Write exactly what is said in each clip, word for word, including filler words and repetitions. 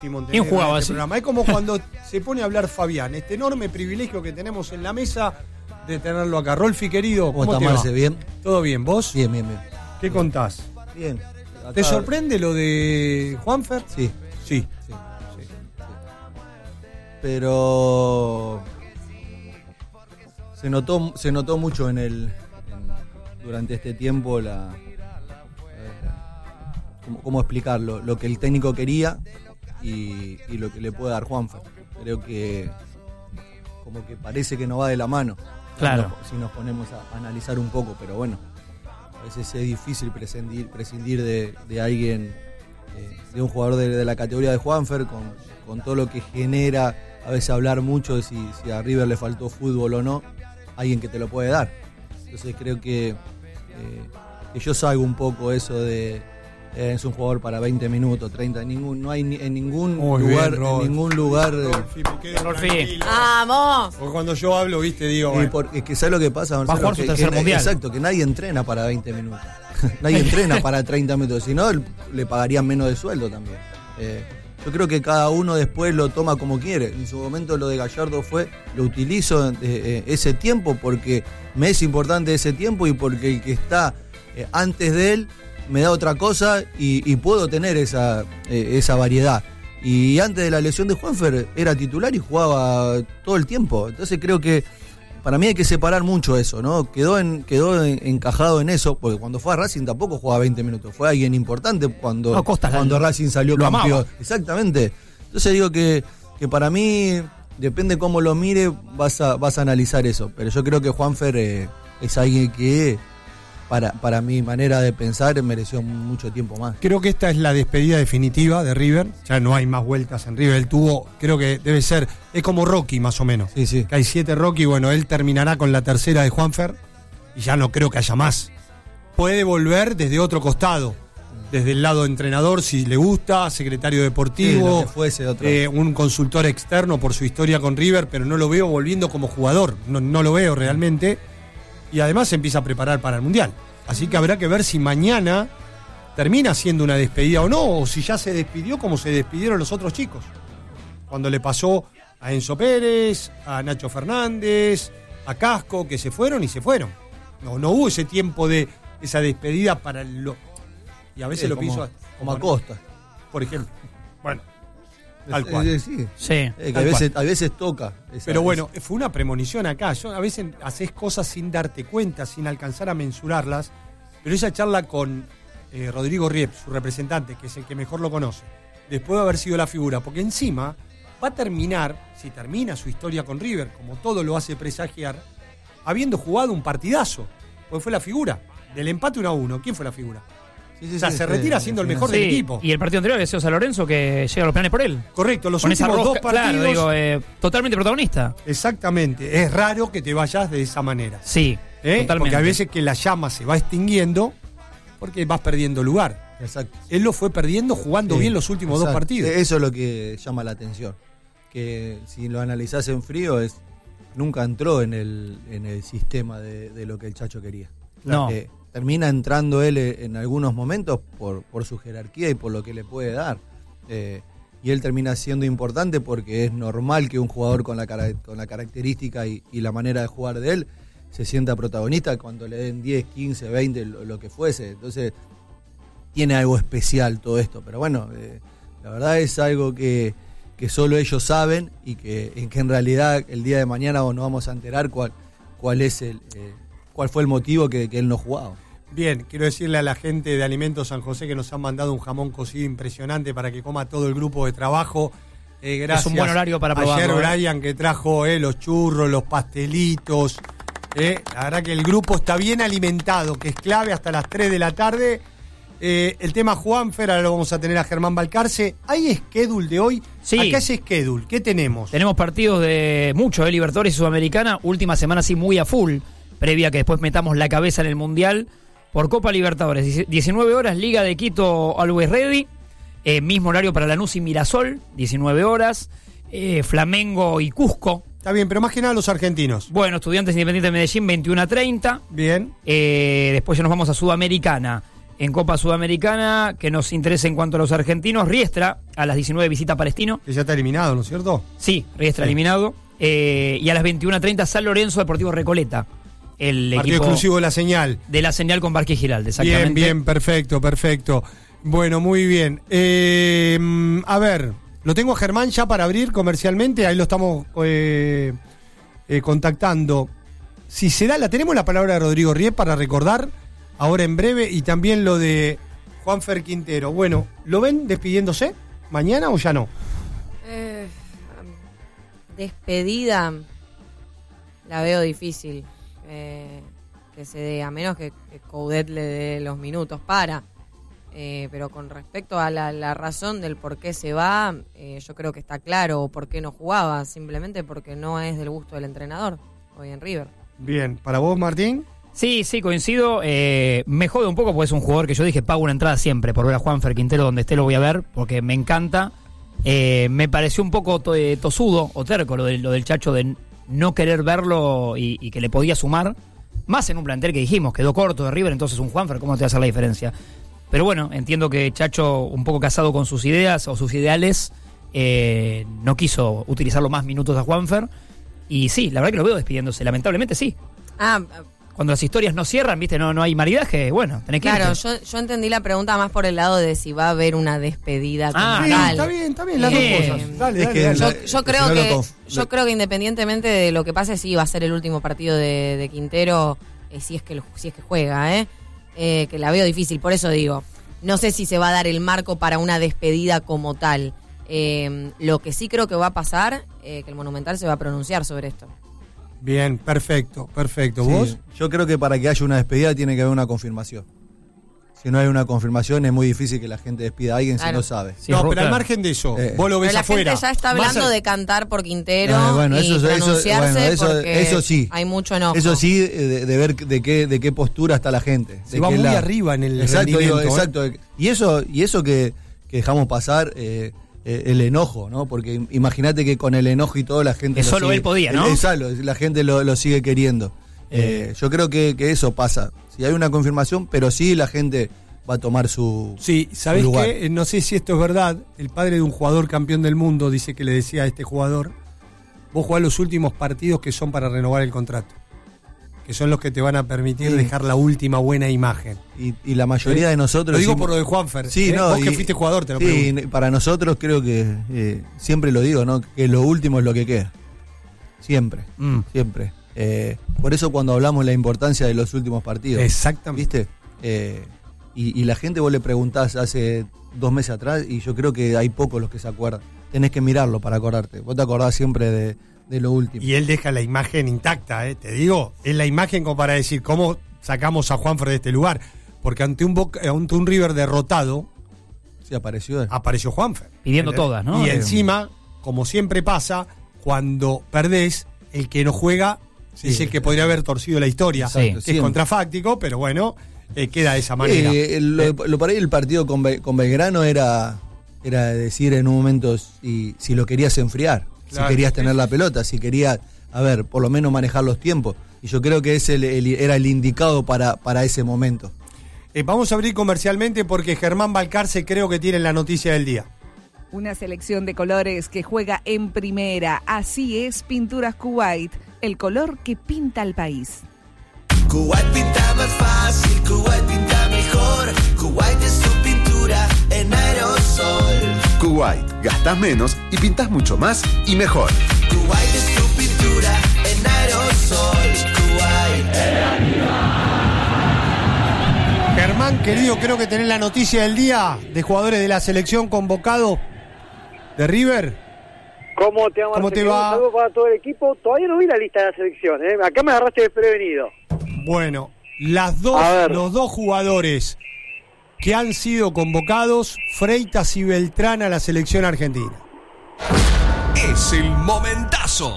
¿Quién jugaba así? Este es como cuando se pone a hablar Fabián, este enorme privilegio que tenemos en la mesa de tenerlo acá. Rolfi, querido, ¿cómo, ¿Cómo te está, va? Marce? ¿Bien? ¿Todo bien? ¿Vos? Bien, bien, bien. ¿Qué bien. contás? Bien. Acá... ¿Te sorprende lo de Juanfer? Sí. Sí. Sí, sí, sí. Pero se notó, se notó mucho en el en, durante este tiempo la eh, cómo, cómo explicarlo, lo que el técnico quería y, y lo que le puede dar Juanfer. Creo que como que parece que no va de la mano. Claro. Si nos ponemos a analizar un poco, pero bueno, a veces es difícil prescindir, prescindir de, de alguien, eh, de un jugador de, de la categoría de Juanfer, con, con todo lo que genera, a veces hablar mucho de si, si a River le faltó fútbol o no, alguien que te lo puede dar. Entonces creo que, eh, que yo salgo un poco eso de eh, es un jugador para veinte minutos, treinta, ningún, no hay ni, en ningún Muy lugar, bien, en ningún lugar. Rolfi, me quedo Rolfi. tranquilo. ¡Vamos! Porque cuando yo hablo, viste, digo, Eh, bueno, por, es que ¿sabes lo que pasa, Gonzalo? Va a jugar su que, tercer que, mundial. Exacto, que nadie entrena para veinte minutos. Nadie entrena para treinta minutos, si no le pagarían menos de sueldo también. Eh, yo creo que cada uno después lo toma como quiere. En su momento lo de Gallardo fue, lo utilizo eh, eh, ese tiempo porque me es importante ese tiempo y porque el que está eh, antes de él me da otra cosa y, y puedo tener esa, eh, esa variedad. Y antes de la lesión de Juanfer era titular y jugaba todo el tiempo. Entonces creo que para mí hay que separar mucho eso, ¿no? Quedó en, quedó en, encajado en eso, porque cuando fue a Racing tampoco jugaba veinte minutos. Fue alguien importante cuando, no, Costas, cuando lo, Racing salió lo campeón. amaba. Exactamente. Entonces digo que, que para mí, depende cómo lo mire, vas a, vas a analizar eso. Pero yo creo que Juanfer eh, es alguien que, para, para mi manera de pensar, mereció mucho tiempo más. creo que esta es la despedida definitiva de River. Ya no hay más vueltas en River. Él tuvo, creo que debe ser, es como Rocky más o menos. Sí, sí. Que hay siete Rocky, bueno, él terminará con la tercera de Juanfer y ya no creo que haya más. Puede volver desde otro costado, desde el lado entrenador, si le gusta, secretario deportivo, Sí, lo que fuese, otro. eh, un consultor externo por su historia con River, pero no lo veo volviendo como jugador, no, no lo veo realmente. Y además se empieza a preparar para el Mundial. Así que habrá que ver si mañana termina siendo una despedida o no, o si ya se despidió como se despidieron los otros chicos. Cuando le pasó a Enzo Pérez, a Nacho Fernández, a Casco, que se fueron y se fueron. No, no hubo ese tiempo de esa despedida para lo... Y a veces Sí, lo como, piso... como Acosta. Por ejemplo. Bueno, tal cual. Eh, sí. Sí. Eh, que a Tal veces, a veces toca. Esa, Pero bueno, fue una premonición acá. Yo, a veces haces cosas sin darte cuenta, sin alcanzar a mensurarlas. Pero esa charla con eh, Rodrigo Riep, su representante, que es el que mejor lo conoce, después de haber sido la figura, porque encima va a terminar, si termina su historia con River, como todo lo hace presagiar, habiendo jugado un partidazo, porque fue la figura. Del empate uno a uno, ¿quién fue la figura? Sí, sí, O sea, sí, se sí, retira sí, siendo el sí, mejor sí. del Sí, equipo. y el partido anterior había sido San Lorenzo, que llega a los planes por él. Correcto, los Con esa últimos dos rosca, partidos. claro, digo, eh, totalmente protagonista. Exactamente, es raro que te vayas de esa manera. Sí, ¿eh? totalmente. Porque a veces que la llama se va extinguiendo porque vas perdiendo lugar. Exacto. Él lo fue perdiendo jugando Sí, bien los últimos exacto. dos partidos. Eso es lo que llama la atención. Que si lo analizás en frío, es nunca entró en el, en el sistema de, de lo que el Chacho quería. No. Eh, termina entrando él en algunos momentos por, por su jerarquía y por lo que le puede dar. Eh, y él termina siendo importante porque es normal que un jugador con la, cara, con la característica y, y la manera de jugar de él se sienta protagonista cuando le den diez, quince, veinte, lo, lo que fuese. Entonces, tiene algo especial todo esto. Pero bueno, eh, la verdad es algo que, que solo ellos saben y que, en que en realidad el día de mañana nos vamos a enterar cuál, cuál es el eh, cuál fue el motivo que, que él no jugaba. Bien, quiero decirle a la gente de Alimentos San José que nos han mandado un jamón cocido impresionante para que coma todo el grupo de trabajo. Eh, gracias. Es un buen horario para probarlo. Ayer Brian que trajo eh, los churros, los pastelitos. Eh, la verdad que el grupo está bien alimentado, que es clave hasta las tres de la tarde. Eh, el tema Juanfer, ahora lo vamos a tener a Germán Balcarce. ¿Hay schedule de hoy? Sí. Acá es schedule. ¿Qué tenemos? Tenemos partidos de mucho, de Libertadores y Sudamericana. Última semana así muy a full, previa a que después metamos la cabeza en el Mundial. Por Copa Libertadores, diecinueve horas, Liga de Quito, Always Ready. Eh, mismo horario para Lanús y Mirasol, diecinueve horas. Eh, Flamengo y Cusco. Está bien, pero más que nada los argentinos. Bueno, Estudiantes Independientes de Medellín, veintiuno a treinta. Bien. Eh, después ya nos vamos a Sudamericana. En Copa Sudamericana, que nos interesa en cuanto a los argentinos, Riestra, a las diecinueve visita a Palestino. Que ya está eliminado, ¿no es cierto? Sí, Riestra Sí. eliminado. Eh, y a las veintiuna treinta, San Lorenzo Deportivo Recoleta. El Partido equipo exclusivo de la señal. de la señal con Barque Giralde, exactamente. Bien, bien, perfecto, perfecto. Bueno, muy bien. Eh, a ver, lo tengo a Germán ya para abrir comercialmente, ahí lo estamos eh, eh, contactando. Si se da, la tenemos la palabra de Rodrigo Riep para recordar ahora en breve, y también lo de Juanfer Quintero. Bueno, ¿lo ven despidiéndose mañana o ya no? Eh, despedida la veo difícil eh, que se dé, a menos que, que Coudet le dé los minutos para. Eh, pero con respecto a la, la razón del por qué se va, eh, yo creo que está claro por qué no jugaba, simplemente porque no es del gusto del entrenador hoy en River. Bien, ¿para vos, Martín? Sí, sí, coincido. Eh, me jode un poco porque es un jugador que yo dije pago una entrada siempre por ver a Juanfer Quintero donde esté, lo voy a ver porque me encanta. Eh, me pareció un poco to, eh, tosudo o terco lo, de, lo del Chacho de no querer verlo y, y que le podía sumar. Más en un plantel que dijimos, quedó corto de River, entonces un Juanfer, ¿cómo te va a hacer la diferencia? Pero bueno, entiendo que Chacho, un poco casado con sus ideas o sus ideales, eh, no quiso utilizar los más minutos a Juanfer. Y sí, la verdad que lo veo despidiéndose, lamentablemente sí. Ah, Cuando las historias no cierran, viste, no, no hay maridaje, bueno, tenés que claro, irte. yo, yo entendí la pregunta más por el lado de si va a haber una despedida como Ah, Sí, tal. está bien, está bien, las Eh, dos cosas. Dale, es dale, que dale. Yo, la- yo si creo no lo que conf- yo creo que independientemente de lo que pase, sí va a ser el último partido de, de Quintero, eh, si es que lo- si es que juega, eh, eh, que la veo difícil. Por eso digo, no sé si se va a dar el marco para una despedida como tal. Eh, lo que sí creo que va a pasar, eh, que el Monumental se va a pronunciar sobre esto. Bien, perfecto, perfecto. Sí, ¿Vos? yo creo que para que haya una despedida tiene que haber una confirmación. Si no hay una confirmación es muy difícil que la gente despida a alguien si Claro. no sabe. Sí, no, Ru- pero al claro. margen de eso, Eh. vos lo ves Pero la afuera. gente ya está Más hablando a- de cantar por Quintero Ah, bueno, y eso- eso- pronunciarse bueno, eso- porque eso sí. hay mucho enojo. Eso sí, eh, de, de ver de qué de qué postura está la gente. Se de va qué muy lado. arriba en el exacto, digo, rendimiento, ¿eh? exacto. Y eso y eso que, que dejamos pasar, eh, eh, el enojo, ¿no? Porque im- imagínate que con el enojo y todo la gente Que lo solo sigue- él podía, ¿no? el- Exacto, la gente lo, lo sigue queriendo. Eh, yo creo que, que eso pasa. Si hay una confirmación, pero sí la gente va a tomar su, Sí, ¿sabés su lugar. qué? Eh, No sé si esto es verdad. El padre de un jugador campeón del mundo dice que le decía a este jugador: vos jugás los últimos partidos que son para renovar el contrato, que son los que te van a permitir Sí. dejar la última buena imagen. Y, y la mayoría de nosotros... Lo digo decimos- por lo de Juanfer. Sí, ¿eh? no, Vos que y- fuiste jugador, te lo sí, pregunto. para nosotros creo que, eh, siempre lo digo, ¿no? Que lo último es lo que queda. Siempre, Mm. siempre. Eh, por eso cuando hablamos de la importancia de los últimos partidos, Exactamente. ¿viste? Eh, y, y la gente vos le preguntás hace dos meses atrás y yo creo que hay pocos los que se acuerdan. Tenés que mirarlo para acordarte. Vos te acordás siempre de, de lo último. Y él deja la imagen intacta, ¿eh? Te digo, es la imagen como para decir cómo sacamos a Juanfer de este lugar. Porque ante un, Boca- ante un River derrotado, Sí, apareció él. apareció Juanfer. Pidiendo ¿Entendés? todas, ¿no? Y Eh, encima, como siempre pasa, cuando perdés, el que no juega Sí. es el que podría haber torcido la historia. Sí. Que es Siempre. contrafáctico, pero bueno, eh, queda de esa manera. Eh, lo, lo por ahí el partido con, Be- con Belgrano era, era decir en un momento si, si lo querías enfriar, Claro, si querías sí, tener sí, la sí. pelota, si querías, a ver, por lo menos manejar los tiempos. Y yo creo que ese el- el- era el indicado para, para ese momento. Eh, vamos a abrir comercialmente porque Germán Balcarce creo que tiene la noticia del día. Una selección de colores que juega en primera. Así es Pinturas Kuwait, el color que pinta al país. Kuwait pinta más fácil, Kuwait pinta mejor. Kuwait es tu pintura en aerosol. Kuwait, gastas menos y pintas mucho más y mejor. Kuwait es tu pintura en aerosol. Kuwait. Germán, querido, creo que tenés la noticia del día de jugadores de la selección convocados de River. ¿Cómo te, va, ¿Cómo te Marcelo? va? Un saludo para todo el equipo. Todavía no vi la lista de la selección, ¿eh? Acá me agarraste desprevenido. Bueno, las dos, A ver. los dos jugadores que han sido convocados, Freitas y Beltrán, a la selección argentina. Es el momentazo.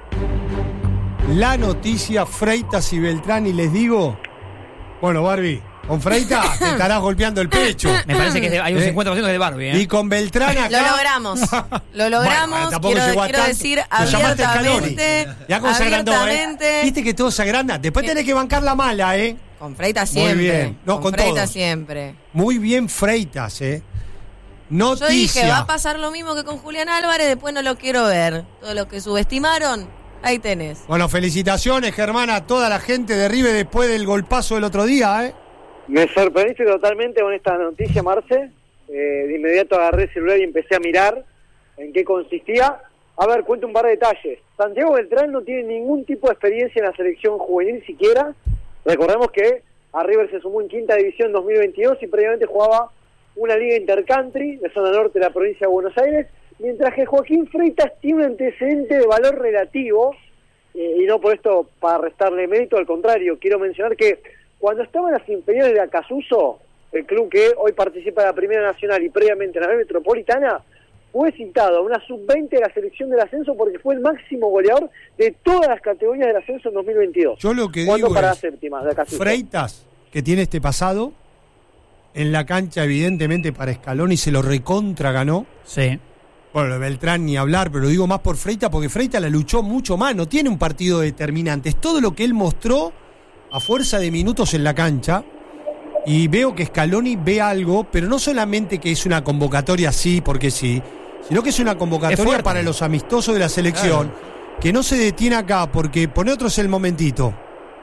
La noticia, Freitas y Beltrán, y les digo, bueno, Barbie, con Freitas te estarás golpeando el pecho. Me parece que es de- hay un Eh. cincuenta por ciento que es de Barbie, ¿eh? Y con Beltrán acá... Lo logramos. Lo logramos. Bueno, tampoco quiero llegó a quiero tanto. decir Lo llamaste Scaloni. abiertamente. Ya con se agrandó, ¿eh? abiertamente. Viste que todo se agranda. Después tenés que bancar la mala, ¿eh? Con Freitas siempre. Muy bien. No, con con Freitas todos. siempre. Muy bien Freitas, ¿eh? Noticia. Yo dije, va a pasar lo mismo que con Julián Álvarez, después no lo quiero ver. Todos los que subestimaron, ahí tenés. Bueno, felicitaciones, Germán, a toda la gente de River después del golpazo del otro día, ¿eh? Me sorprendiste totalmente con esta noticia, Marce. Eh, de inmediato agarré el celular y empecé a mirar en qué consistía. A ver, cuento un par de detalles. Santiago Beltrán no tiene ningún tipo de experiencia en la selección juvenil siquiera. Recordemos que a River se sumó en quinta división en dos mil veintidós y previamente jugaba una liga intercountry de zona norte de la provincia de Buenos Aires, mientras que Joaquín Freitas tiene un antecedente de valor relativo, eh, y no por esto para restarle mérito, al contrario, quiero mencionar que cuando estaba en las inferiores de Acasuso, el club que hoy participa de la Primera Nacional y previamente en la B Metropolitana, fue citado a una sub veinte de la selección del ascenso porque fue el máximo goleador de todas las categorías del ascenso en dos mil veintidós. Yo lo que ¿Cuándo digo para es, las séptimas de Acasuso? Freitas, que tiene este pasado, en la cancha evidentemente para Scaloni se lo recontra ganó. Sí. Bueno, lo de Beltrán ni hablar, pero lo digo más por Freitas porque Freitas la luchó mucho más, no tiene un partido determinante. Es todo lo que él mostró a fuerza de minutos en la cancha. Y veo que Scaloni ve algo, pero no solamente que es una convocatoria así porque sí, sino que es una convocatoria fuerte. para los amistosos de la selección, Claro. que no se detiene acá porque pone otros el momentito.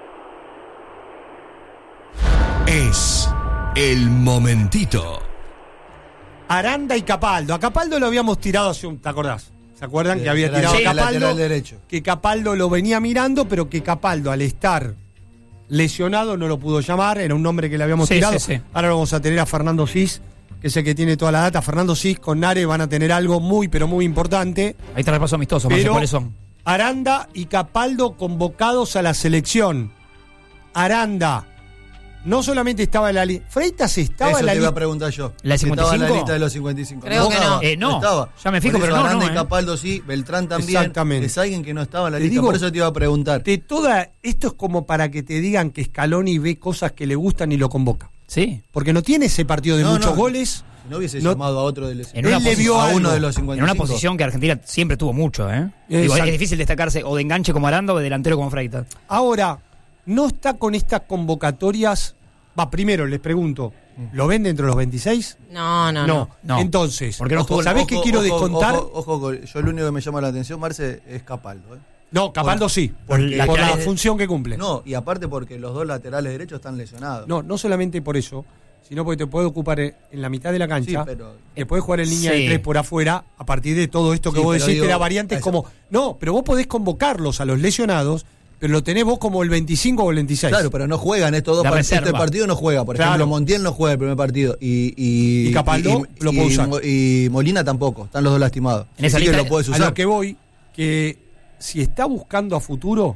Es el momentito. Aranda y Capaldo. A Capaldo lo habíamos tirado hace un... ¿Te acordás? ¿Se acuerdan Sí, que había lateral- tirado sí, a Capaldo? lateral derecho. Que Capaldo lo venía mirando, pero que Capaldo al estar lesionado no lo pudo llamar. Era un nombre que le habíamos Sí, tirado. sí, sí. Ahora lo vamos a tener a Fernando Cis, que es el que tiene toda la data. Fernando Cis con Nare van a tener algo muy, pero muy importante. Ahí te repaso amistoso, Marce, Pero ¿cuáles son? Aranda y Capaldo convocados a la selección. Aranda no solamente estaba en la lista. Freitas estaba Eso en la te iba a lista. preguntar yo. ¿La de Si estaba en la cincuenta y cinco? lista de los cincuenta y cinco. Creo que no. estaba, Eh, no. estaba. Ya me fijo, Por pero eso no, Aranda no, y eh. Capaldo sí, Beltrán también. Exactamente. Es alguien que no estaba en la Te lista, digo, por eso te iba a preguntar. De toda, esto es como para que te digan que Scaloni ve cosas que le gustan y lo convoca. Sí. Porque no tiene ese partido de No, muchos no. goles. Si no hubiese No- llamado a otro de los En una Él le vio a algo. uno de los cincuenta y En cinco. una posición que Argentina siempre tuvo mucho, ¿eh? Digo, Exacto. es difícil destacarse o de enganche como Aranda o de delantero como Freitas. Ahora, no está con estas convocatorias. Va, primero les pregunto, ¿lo ven dentro de los veintiséis? No, no, no. No. Entonces, ¿Por qué no estuvo- ¿sabés qué quiero ojo, descontar? Ojo, ojo, ojo, yo lo único que me llama la atención, Marce, es Capaldo. ¿eh? No, Capaldo Por- sí, por porque- la por la cara de- función que cumple. No, y aparte porque los dos laterales derechos están lesionados. No, no solamente por eso, sino porque te puede ocupar en la mitad de la cancha, Sí, pero- que puedes jugar en línea Sí. de tres por afuera, a partir de todo esto que Sí, vos pero decís, digo, que era variantes eso- como... No, pero vos podés convocarlos a los lesionados, pero lo tenés vos como el veinticinco o el veintiséis. Claro, pero no juegan estos dos La partidos. Este reserva. partido no juega. Por Claro. ejemplo, Montiel no juega el primer partido. Y, y, Y Capaldo lo puede y- usar. y Molina tampoco. Están los dos lastimados. En esa Así que lista- lo puedes A usar. lo que voy, que si está buscando a futuro,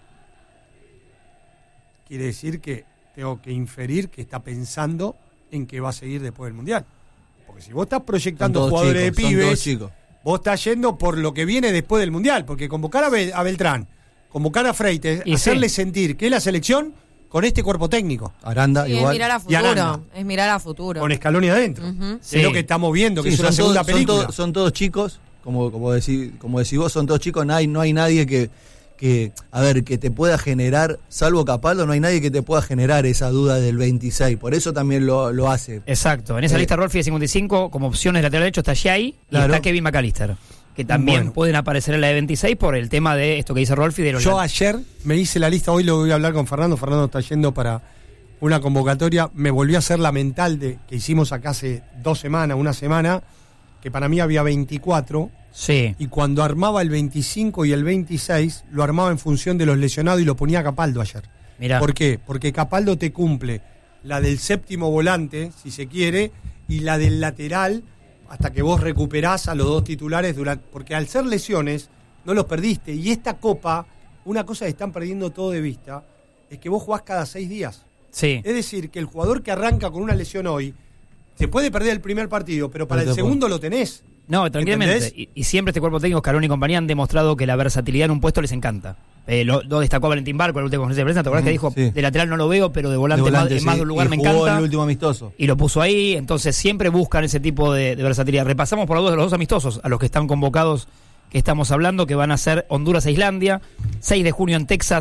quiere decir que tengo que inferir que está pensando en que va a seguir después del Mundial. Porque si vos estás Son proyectando todos jugadores chicos, de son todos pibes, chicos. vos estás yendo por lo que viene después del Mundial. Porque convocar a, Bel- a Beltrán, convocar a Freites, Y hacerle sí. sentir que es la selección con este cuerpo técnico, Aranda Sí, es igual. mirar a Y Aranda. futuro. Es mirar a futuro. con Scaloni adentro. Ujú. Sí. Es lo que estamos viendo, que Sí, es una son segunda todos- son película. todos- Son todos chicos, como, como, decís, como decís vos, son todos chicos. No hay, no hay nadie que, que, a ver, que te pueda generar, salvo Capaldo, no hay nadie que te pueda generar esa duda del veintiséis. Por eso también lo, lo hace. Exacto. En esa Eh. lista Rolfi de cincuenta y cinco, como opciones de lateral derecho, está Shai y Claro. está Kevin McAllister. Que también Bueno. pueden aparecer en la de veintiséis por el tema de esto que dice Rolfi de los Yo lat- ayer me hice la lista, hoy lo voy a hablar con Fernando. Fernando está yendo para una convocatoria. Me volví a hacer la mental de que hicimos acá hace dos semanas, una semana, que para mí había veinticuatro. Sí. Y cuando armaba el veinticinco y el veintiséis, lo armaba en función de los lesionados y lo ponía a Capaldo ayer. Mirá. ¿Por qué? Porque Capaldo te cumple la del séptimo volante, si se quiere, y la del lateral, hasta que vos recuperás a los dos titulares, durante, porque al ser lesiones, no los perdiste. Y esta Copa, una cosa que están perdiendo todo de vista, es que vos jugás cada seis días. Sí. Es decir, que el jugador que arranca con una lesión hoy, se puede perder el primer partido, pero para No el te puedo. segundo lo tenés. No, tranquilamente. ¿Entendés? Y, y siempre este cuerpo técnico, Scaloni y compañía, han demostrado que la versatilidad en un puesto les encanta. Eh, lo, lo destacó Valentín Barco en la última conferencia de prensa. ¿Te acuerdas que dijo, sí. de lateral no lo veo, pero de volante, De volante, más, en más sí. de un lugar Y me jugó encanta? el último amistoso. Y lo puso ahí, entonces siempre buscan ese tipo de, de versatilidad. Repasamos por los dos, los dos amistosos, a los que están convocados, que estamos hablando, que van a ser Honduras e Islandia, seis de junio en Texas,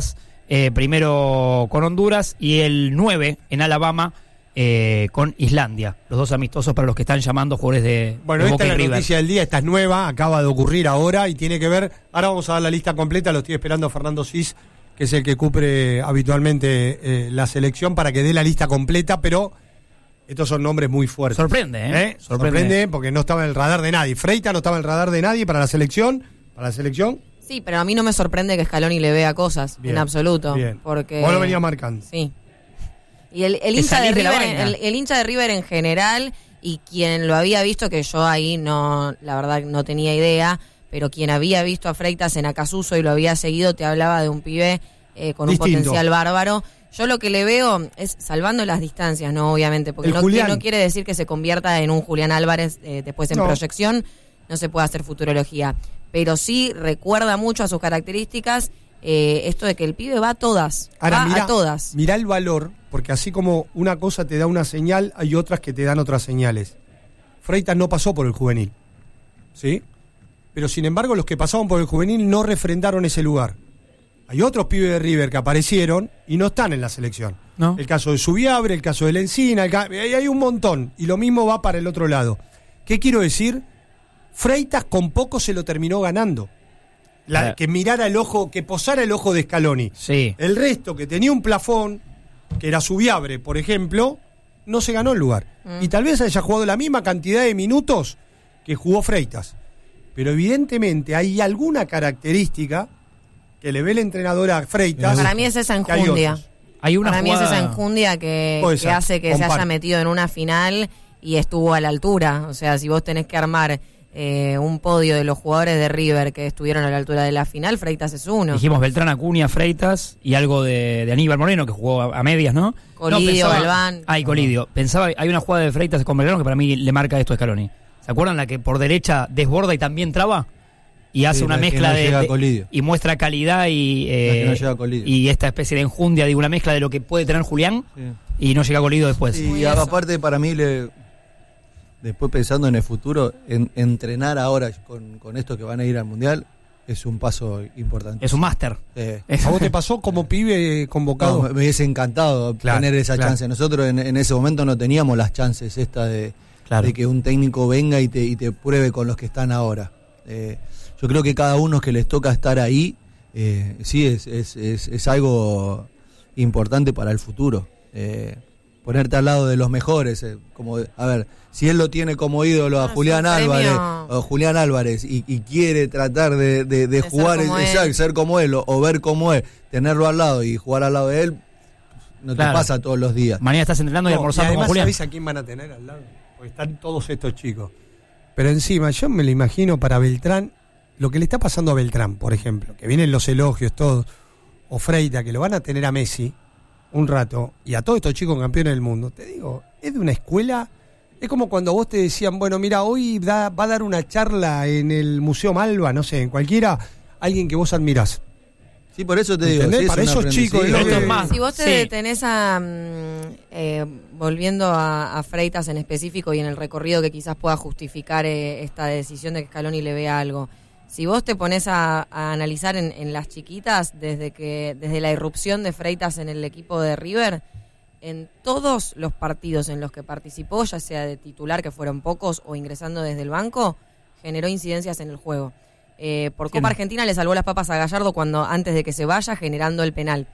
eh, primero con Honduras y el nueve en Alabama eh, con Islandia. Los dos amistosos para los que están llamando jugadores de, bueno, de esta Boca y es la River. noticia del día, esta es nueva, acaba de ocurrir ahora y tiene que ver, ahora vamos a dar la lista completa, lo estoy esperando a Fernando Cis, que es el que cubre habitualmente eh, la selección para que dé la lista completa, pero estos son nombres muy fuertes. Sorprende, ¿eh? ¿Eh? Sorprende. Sorprende porque no estaba en el radar de nadie. Freitas no estaba en el radar de nadie para la selección, para la selección. Sí, pero a mí no me sorprende que Scaloni le vea cosas, Bien, en absoluto. bien. Porque... Vos lo venías marcando. Sí. Y el, el, Que hincha de salís de la River, vaina. el, el hincha de River en general, y quien lo había visto, que yo ahí no, la verdad no tenía idea, pero quien había visto a Freitas en Acasuso y lo había seguido, te hablaba de un pibe eh, con Distinto. un potencial bárbaro. Yo lo que le veo es, salvando las distancias, ¿no? Obviamente, porque El no, Julián. no quiere decir que se convierta en un Julián Álvarez eh, después en No. proyección, no se puede hacer futurología. Pero sí recuerda mucho a sus características eh, esto de que el pibe va a todas, Ahora, va mirá, a todas. mirá el valor, porque así como una cosa te da una señal, hay otras que te dan otras señales. Freitas no pasó por el juvenil, ¿sí? Pero sin embargo los que pasaron por el juvenil no refrendaron ese lugar. Hay otros pibes de River que aparecieron y no están en la selección. ¿No? El caso de Subiabre, el caso de la Encina, el ca- hay hay un montón. Y lo mismo va para el otro lado. ¿Qué quiero decir? Freitas con poco se lo terminó ganando. La, Claro. Que mirara el ojo, que posara el ojo de Scaloni. Sí. El resto, que tenía un plafón, que era Subiabre, por ejemplo, no se ganó el lugar. Mm. Y tal vez haya jugado la misma cantidad de minutos que jugó Freitas. Pero evidentemente hay alguna característica que le ve el entrenador a Freitas. Para mí es esa que hay enjundia. otros. Hay una Para mí es jugada... esa enjundia que, Puede que ser, hace que se comparto. haya metido en una final y estuvo a la altura. O sea, si vos tenés que armar eh, un podio de los jugadores de River que estuvieron a la altura de la final, Freitas es uno. Dijimos Beltrán, Acuña, Freitas y algo de, de Aníbal Moreno que jugó a, a medias, ¿no? Colidio, no, pensaba- Galván. Ah, y Colidio. Pensaba, hay una jugada de Freitas con Belgrano que para mí le marca esto a Scaloni. ¿Se acuerdan la que por derecha desborda y también traba? Y hace Sí, una la que mezcla no de, llega a de- Colidio. y muestra calidad y eh, La que no llega a Colidio. y esta especie de enjundia, digo, una mezcla de lo que puede tener Julián Sí. y no llega a Colidio después. Y Muy eso. aparte para mí, le, después pensando en el futuro, en, entrenar ahora con, con estos que van a ir al Mundial es un paso importante. Es un máster. Eh, Es- ¿A vos te pasó como pibe convocado? no, me hubiese encantado Claro, tener esa claro. chance. Nosotros en, en ese momento no teníamos las chances estas de, Claro. de que un técnico venga y te, y te pruebe con los que están ahora. Eh, yo creo que cada uno que les toca estar ahí, eh, sí, es, es, es, es algo importante para el futuro. Eh, ponerte al lado de los mejores, eh, como a ver, si él lo tiene como ídolo a Ah, es Julián un Álvarez, premio. o Julián Álvarez y, y quiere tratar de, de, de De ser jugar, como exacto, él. ser como él o, o ver como él, tenerlo al lado y jugar al lado de él, no Claro. te pasa todos los días. Mañana estás entrenando y No, almorzando con además, Julián. ¿sabés a quién van a tener al lado? Porque están todos estos chicos. Pero encima, yo me lo imagino para Beltrán, lo que le está pasando a Beltrán, por ejemplo, que vienen los elogios todos, o Freita, que lo van a tener a Messi un rato, y a todos estos chicos campeones del mundo, te digo, es de una escuela, es como cuando vos te decían, bueno, mira, hoy da, va a dar una charla en el Museo Malva, no sé, en cualquiera, alguien que vos admirás. Sí, por eso te digo, ¿Entendés? sí, es Para un esos aprendizaje. chicos, es lo Esto que- es más. Si vos te Sí. detenés a, mm, eh, volviendo a, a Freitas en específico y en el recorrido que quizás pueda justificar eh, esta decisión de que Scaloni le vea algo, si vos te pones a, a analizar en, en las chiquitas, desde que desde la irrupción de Freitas en el equipo de River, en todos los partidos en los que participó, ya sea de titular, que fueron pocos, o ingresando desde el banco, generó incidencias en el juego. Eh, por ¿Quién? Copa Argentina le salvó las papas a Gallardo cuando antes de que se vaya, generando el penal.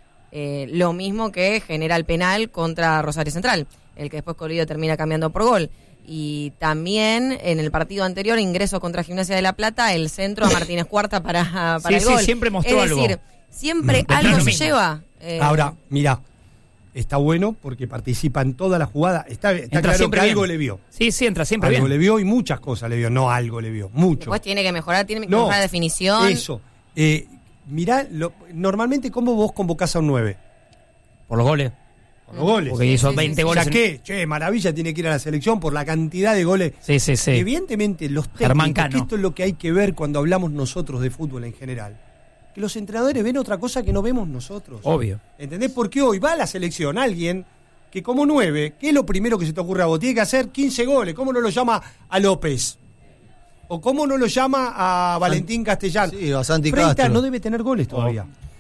Eh, lo mismo que genera el penal contra Rosario Central, el que después Colidio termina cambiando por gol. Y también en el partido anterior, ingreso contra Gimnasia de la Plata, el centro a Martínez Cuarta para, para Sí, el sí, gol. siempre mostró es algo. decir, siempre Mm, algo lo se mismo. lleva. eh, Ahora, mira, está bueno porque participa en toda la jugada. Está, está Entra claro siempre que bien. algo le vio. Sí, sí, entra siempre Algo bien. le vio y muchas cosas le vio. No algo le vio, mucho. Después tiene que mejorar, tiene que No, mejorar la definición. Eso. Eh, mirá, lo- normalmente, ¿cómo vos convocás a un nueve? Por los goles. Con los goles. Porque hizo sí, veinte sí, O goles. sea, en- ¿qué? Che, maravilla, tiene que ir a la selección por la cantidad de goles. Sí, sí, sí. Evidentemente, los Germán técnicos, que Cano. esto es lo que hay que ver cuando hablamos nosotros de fútbol en general, que los entrenadores ven otra cosa que no vemos nosotros. Obvio. ¿Entendés? Porque hoy va a la selección alguien que como nueve, ¿qué es lo primero que se te ocurre a vos? Tiene que hacer quince goles. ¿Cómo no lo llama a López? ¿O cómo no lo llama a Valentín Castellán? Sí, o a Santi Freitas Castro. no debe tener goles todavía.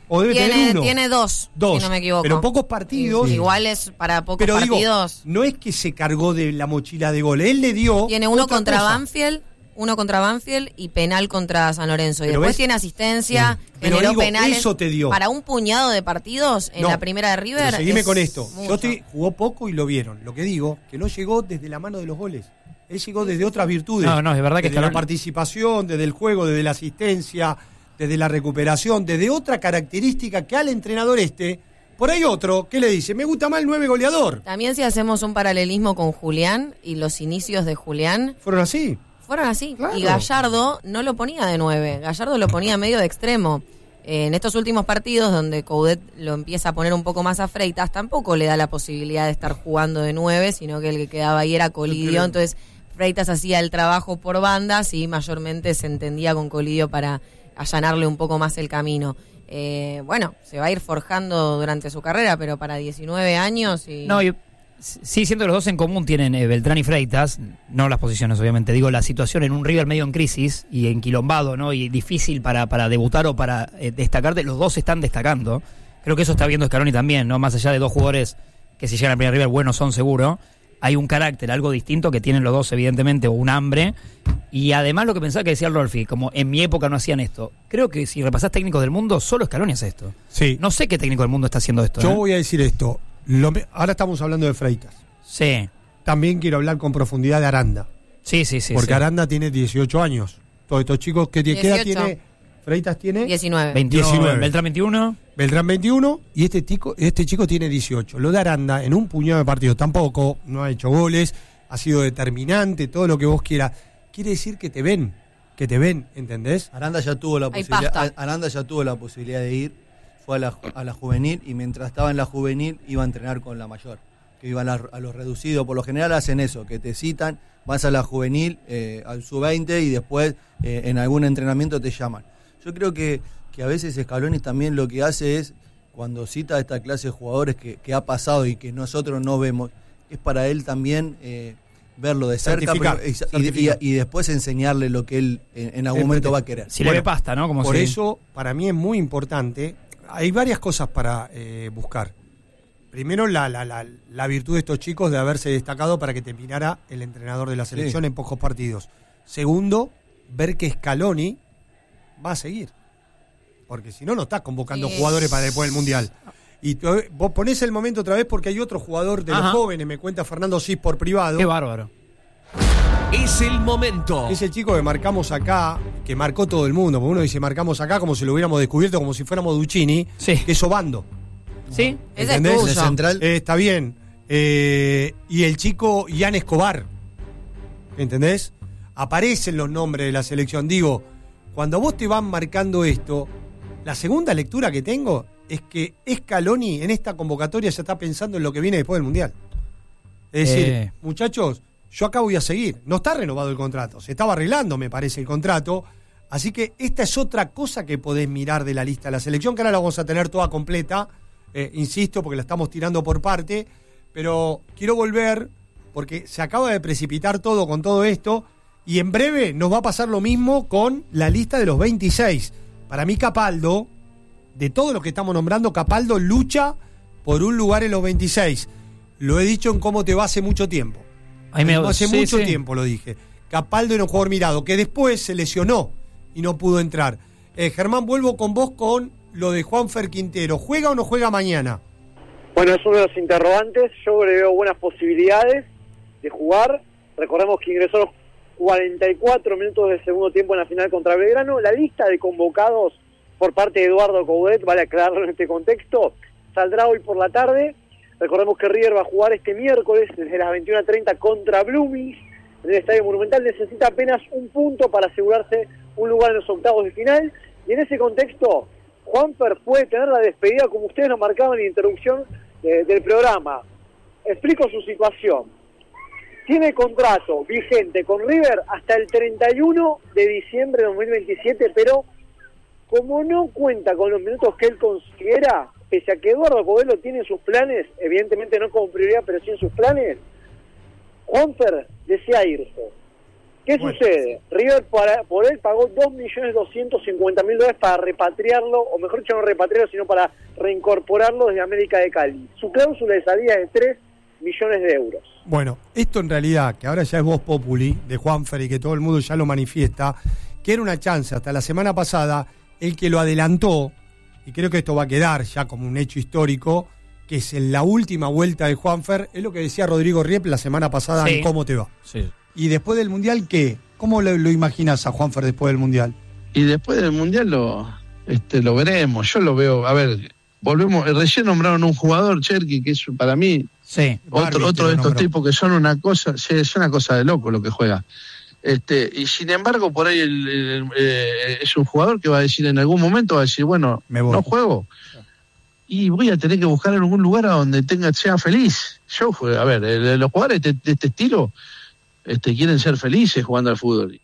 O debe tiene, tener uno. Tiene dos, dos, si no me equivoco. pero pocos partidos. Sí. Igual es para pocos pero partidos. Digo, no es que se cargó de la mochila de goles. Él le dio. Tiene uno otra contra cosa. Banfield, uno contra Banfield y penal contra San Lorenzo. Y Pero después ves- tiene asistencia, Sí. Pero generó digo, penales. eso te dio. Para un puñado de partidos en No, la primera de River. Pero seguime es con esto. mucho. Yo te jugó poco y lo vieron. Lo que digo, que no llegó desde la mano de los goles. Él llegó desde otras virtudes. No, no, es verdad que desde la Scaloni- participación, desde el juego, desde la asistencia, desde la recuperación, desde otra característica que al entrenador este, por ahí otro, que le dice, me gusta más el nueve goleador. También si hacemos un paralelismo con Julián y los inicios de Julián, Fueron así. fueron así. Claro. Y Gallardo no lo ponía de nueve, Gallardo lo ponía medio de extremo. Eh, en estos últimos partidos donde Coudet lo empieza a poner un poco más a Freitas, tampoco le da la posibilidad de estar jugando de nueve, sino que el que quedaba ahí era Colidio. Entonces Freitas hacía el trabajo por bandas y mayormente se entendía con Colidio para allanarle un poco más el camino. Eh, bueno, se va a ir forjando durante su carrera, pero para diecinueve años y... No, yo sí siento que los dos en común tienen eh, Beltrán y Freitas, no las posiciones obviamente, digo la situación en un River medio en crisis y enquilombado, ¿no? Y difícil para, para debutar o para eh, destacarte, los dos están destacando. Creo que eso está viendo Scaloni también, ¿no? Más allá de dos jugadores que si llegan al primer River buenos son seguro, hay un carácter, algo distinto que tienen los dos evidentemente, o un hambre. Y además lo que pensaba que decía Rolfi, como en mi época no hacían esto. Creo que si repasás técnicos del mundo, solo Scaloni hace esto. Sí. No sé qué técnico del mundo está haciendo esto. Yo ¿eh? voy a decir esto. Lo me- ahora estamos hablando de Freitas. Sí, También quiero hablar con profundidad de Aranda. sí, sí. sí porque sí. Aranda tiene dieciocho años. Todos estos chicos que tiene, ¿qué edad dieciocho. tiene? Freitas tiene diecinueve. veintiuno, diecinueve. Beltrán veintiuno. Beltrán veintiuno y este chico, este chico tiene dieciocho. Lo de Aranda en un puñado de partidos tampoco, no ha hecho goles, ha sido determinante, todo lo que vos quieras. Quiere decir que te ven, que te ven, ¿entendés? Aranda ya tuvo la Hay posibilidad. pasta. Aranda ya tuvo la posibilidad de ir, fue a la, a la juvenil y mientras estaba en la juvenil iba a entrenar con la mayor, que iban a, a los reducidos. Por lo general hacen eso, que te citan, vas a la juvenil, eh, al sub veinte y después eh, en algún entrenamiento te llaman. Yo creo que, que a veces Scaloni también lo que hace es, cuando cita a esta clase de jugadores que, que ha pasado y que nosotros no vemos, es para él también eh, verlo de cerca Certificar, pero- y, y- certificar. y- y después enseñarle lo que él en, en algún Él momento pretende. va a querer. Si le Bueno, ve pasta, ¿no? Como Por si- eso, para mí es muy importante. Hay varias cosas para eh, buscar. Primero, la, la, la, la virtud de estos chicos de haberse destacado para que terminara el entrenador de la selección Sí. en pocos partidos. Segundo, ver que Scaloni va a seguir. Porque si no, no estás convocando Sí. jugadores para después del Mundial. Y to- vos ponés el momento otra vez porque hay otro jugador de Ajá. los jóvenes, me cuenta Fernando Cis por privado. Qué bárbaro. Es el momento. Es el chico que marcamos acá, que marcó todo el mundo. Porque uno dice marcamos acá como si lo hubiéramos descubierto, como si fuéramos Duccini, Sí. que es Obando. ¿Sí? Ese es ¿Entendés? tuyo. De central. Eh, está bien. Eh, y el chico Ian Escobar. ¿Entendés? Aparecen los nombres de la selección. Digo, cuando vos te van marcando esto, la segunda lectura que tengo es que Scaloni en esta convocatoria ya está pensando en lo que viene después del Mundial. Es decir, Eh. muchachos, yo acá voy a seguir. No está renovado el contrato. Se estaba arreglando, me parece, el contrato. Así que esta es otra cosa que podés mirar de la lista de la selección, que ahora la vamos a tener toda completa. Eh, insisto, porque la estamos tirando por parte. Pero quiero volver, porque se acaba de precipitar todo con todo esto. Y en breve nos va a pasar lo mismo con la lista de los veintiséis. Para mí, Capaldo, de todo lo que estamos nombrando, Capaldo lucha por un lugar en los veintiséis. Lo he dicho en Cómo te va hace mucho tiempo. Ahí me- hace sí, mucho sí. tiempo lo dije. Capaldo era un jugador mirado, que después se lesionó y no pudo entrar. Eh, Germán, vuelvo con vos con lo de Juanfer Quintero. ¿Juega o no juega mañana? Bueno, es uno de los interrogantes. Yo le veo buenas posibilidades de jugar. Recordemos que ingresó a los cuarenta y cuatro minutos del segundo tiempo en la final contra Belgrano. La lista de convocados por parte de Eduardo Coudet, vale aclararlo en este contexto, saldrá hoy por la tarde. Recordemos que River va a jugar este miércoles desde las veintiuna treinta contra Blooming en el Estadio Monumental. Necesita apenas un punto para asegurarse un lugar en los octavos de final. Y en ese contexto, Juanfer puede tener la despedida, como ustedes lo marcaban en la introducción eh, del programa. Explico su situación. Tiene contrato vigente con River hasta el treinta y uno de diciembre de dos mil veintisiete, pero como no cuenta con los minutos que él considera, pese a que Eduardo Covelo tiene sus planes, evidentemente no como prioridad, pero sí en sus planes, Juanfer desea irse. ¿Qué Bueno, sucede? River para, por él pagó dos millones doscientos cincuenta mil dólares para repatriarlo, o mejor dicho, no repatriarlo, sino para reincorporarlo desde América de Cali. Su cláusula de salida es de tres millones de euros. Bueno, esto en realidad, que ahora ya es voz populi de Juanfer y que todo el mundo ya lo manifiesta, que era una chance hasta la semana pasada, el que lo adelantó, y creo que esto va a quedar ya como un hecho histórico, que es en la última vuelta de Juanfer, es lo que decía Rodrigo Riep la semana pasada Sí. en Cómo te va. Sí. ¿Y después del Mundial qué? ¿Cómo lo, lo imaginas a Juanfer después del Mundial? Y después del Mundial lo, este, lo veremos. Yo lo veo, a ver, volvemos, recién nombraron un jugador, Cherky, que es para mí Sí. otro, Barbie, otro te de lo estos nombró. tipos que son una cosa, sí, es una cosa de loco lo que juega. Este, y sin embargo, por ahí el, el- el, eh, es un jugador que va a decir en algún momento, va a decir, bueno, Me voy. no juego. Y voy a tener que buscar en algún lugar a donde tenga, sea feliz. Yo, a ver, el- los jugadores de, de este estilo este, quieren ser felices jugando al fútbol.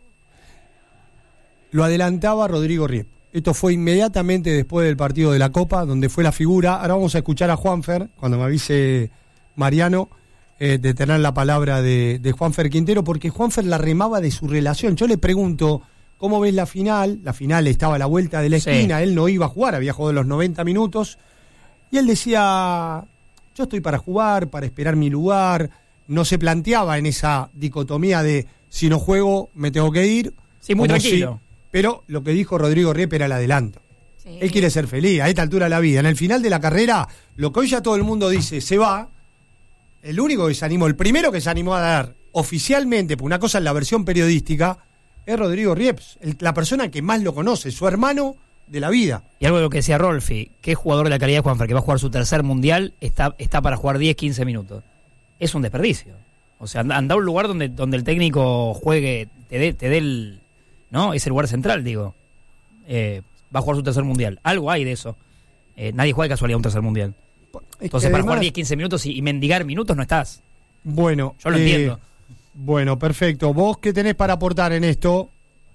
Lo adelantaba Rodrigo Riep. Esto fue inmediatamente después del partido de la Copa, donde fue la figura. Ahora vamos a escuchar a Juanfer, cuando me avise Mariano, eh, de tener la palabra de, de Juanfer Quintero, porque Juanfer la remaba de su relación. Yo le pregunto, ¿cómo ves la final? La final estaba a la vuelta de la Sí. esquina, él no iba a jugar, había jugado los noventa minutos, y él decía, yo estoy para jugar, para esperar mi lugar. No se planteaba en esa dicotomía de, si no juego, me tengo que ir. Sí, muy como tranquilo. si- pero lo que dijo Rodrigo Riep era el adelanto. Sí. Él quiere ser feliz a esta altura de la vida. En el final de la carrera, lo que hoy ya todo el mundo dice, se va, el único que se animó, el primero que se animó a dar oficialmente, por una cosa en la versión periodística, es Rodrigo Riep, el- la persona que más lo conoce, su hermano de la vida. Y algo de lo que decía Rolfi, que jugador de la calidad de Juanfer, que va a jugar su tercer mundial, está, está para jugar diez, quince minutos. Es un desperdicio. O sea, anda, anda a un lugar donde, donde el técnico juegue, te dé te dé el, ¿no? Ese lugar central, digo. Eh, va a jugar su tercer mundial. Algo hay de eso. Eh, nadie juega de casualidad un tercer mundial. Es Entonces, que para además- jugar diez, quince minutos y, y mendigar minutos no estás. Bueno, Yo lo eh, entiendo. Bueno, perfecto. ¿Vos qué tenés para aportar en esto?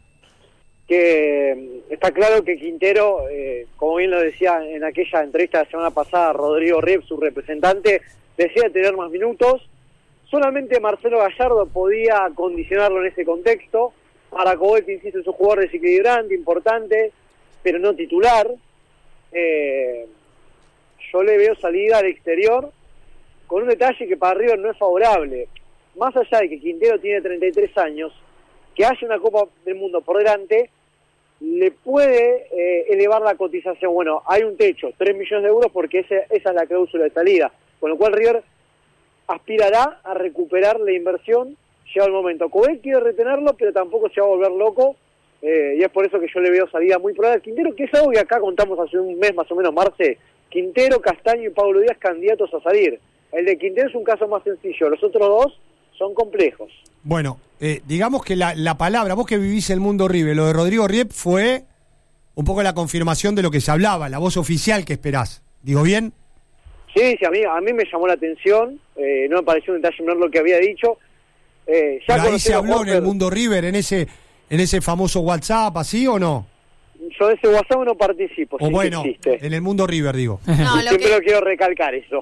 Que mm, está claro que Quintero, eh, como bien lo decía en aquella entrevista de la semana pasada, Rodrigo Riep, su representante, decía tener más minutos. Solamente Marcelo Gallardo podía condicionarlo en ese contexto. Aracoboy, que insisto, es un jugador desequilibrante, importante, pero no titular. Eh, yo le veo salida al exterior con un detalle que para River no es favorable. Más allá de que Quintero tiene treinta y tres años, que haya una Copa del Mundo por delante, le puede eh, elevar la cotización. Bueno, hay un techo, tres millones de euros, porque ese, esa es la cláusula de salida. Con lo cual River aspirará a recuperar la inversión, llega el momento. Coel quiere retenerlo, pero tampoco se va a volver loco, eh, y es por eso que yo le veo salida muy probable al Quintero, que es algo que acá contamos hace un mes más o menos, Marce. Quintero, Castaño y Pablo Díaz candidatos a salir. El de Quintero es un caso más sencillo, los otros dos son complejos. Bueno, eh, digamos que la, la palabra, vos que vivís el mundo River, lo de Rodrigo Riep fue un poco la confirmación de lo que se hablaba, la voz oficial que esperás. ¿Digo bien? Sí, sí, a mí, a mí me llamó la atención, eh, no me pareció un detalle menor lo que había dicho. Eh, ya Pero ahí se conociendo a habló en el Juanfer, mundo River, en ese en ese famoso WhatsApp, ¿así o no? yo de ese WhatsApp no participo, O sí bueno, que existe. en el mundo River, digo. No, lo Siempre que- lo quiero recalcar eso.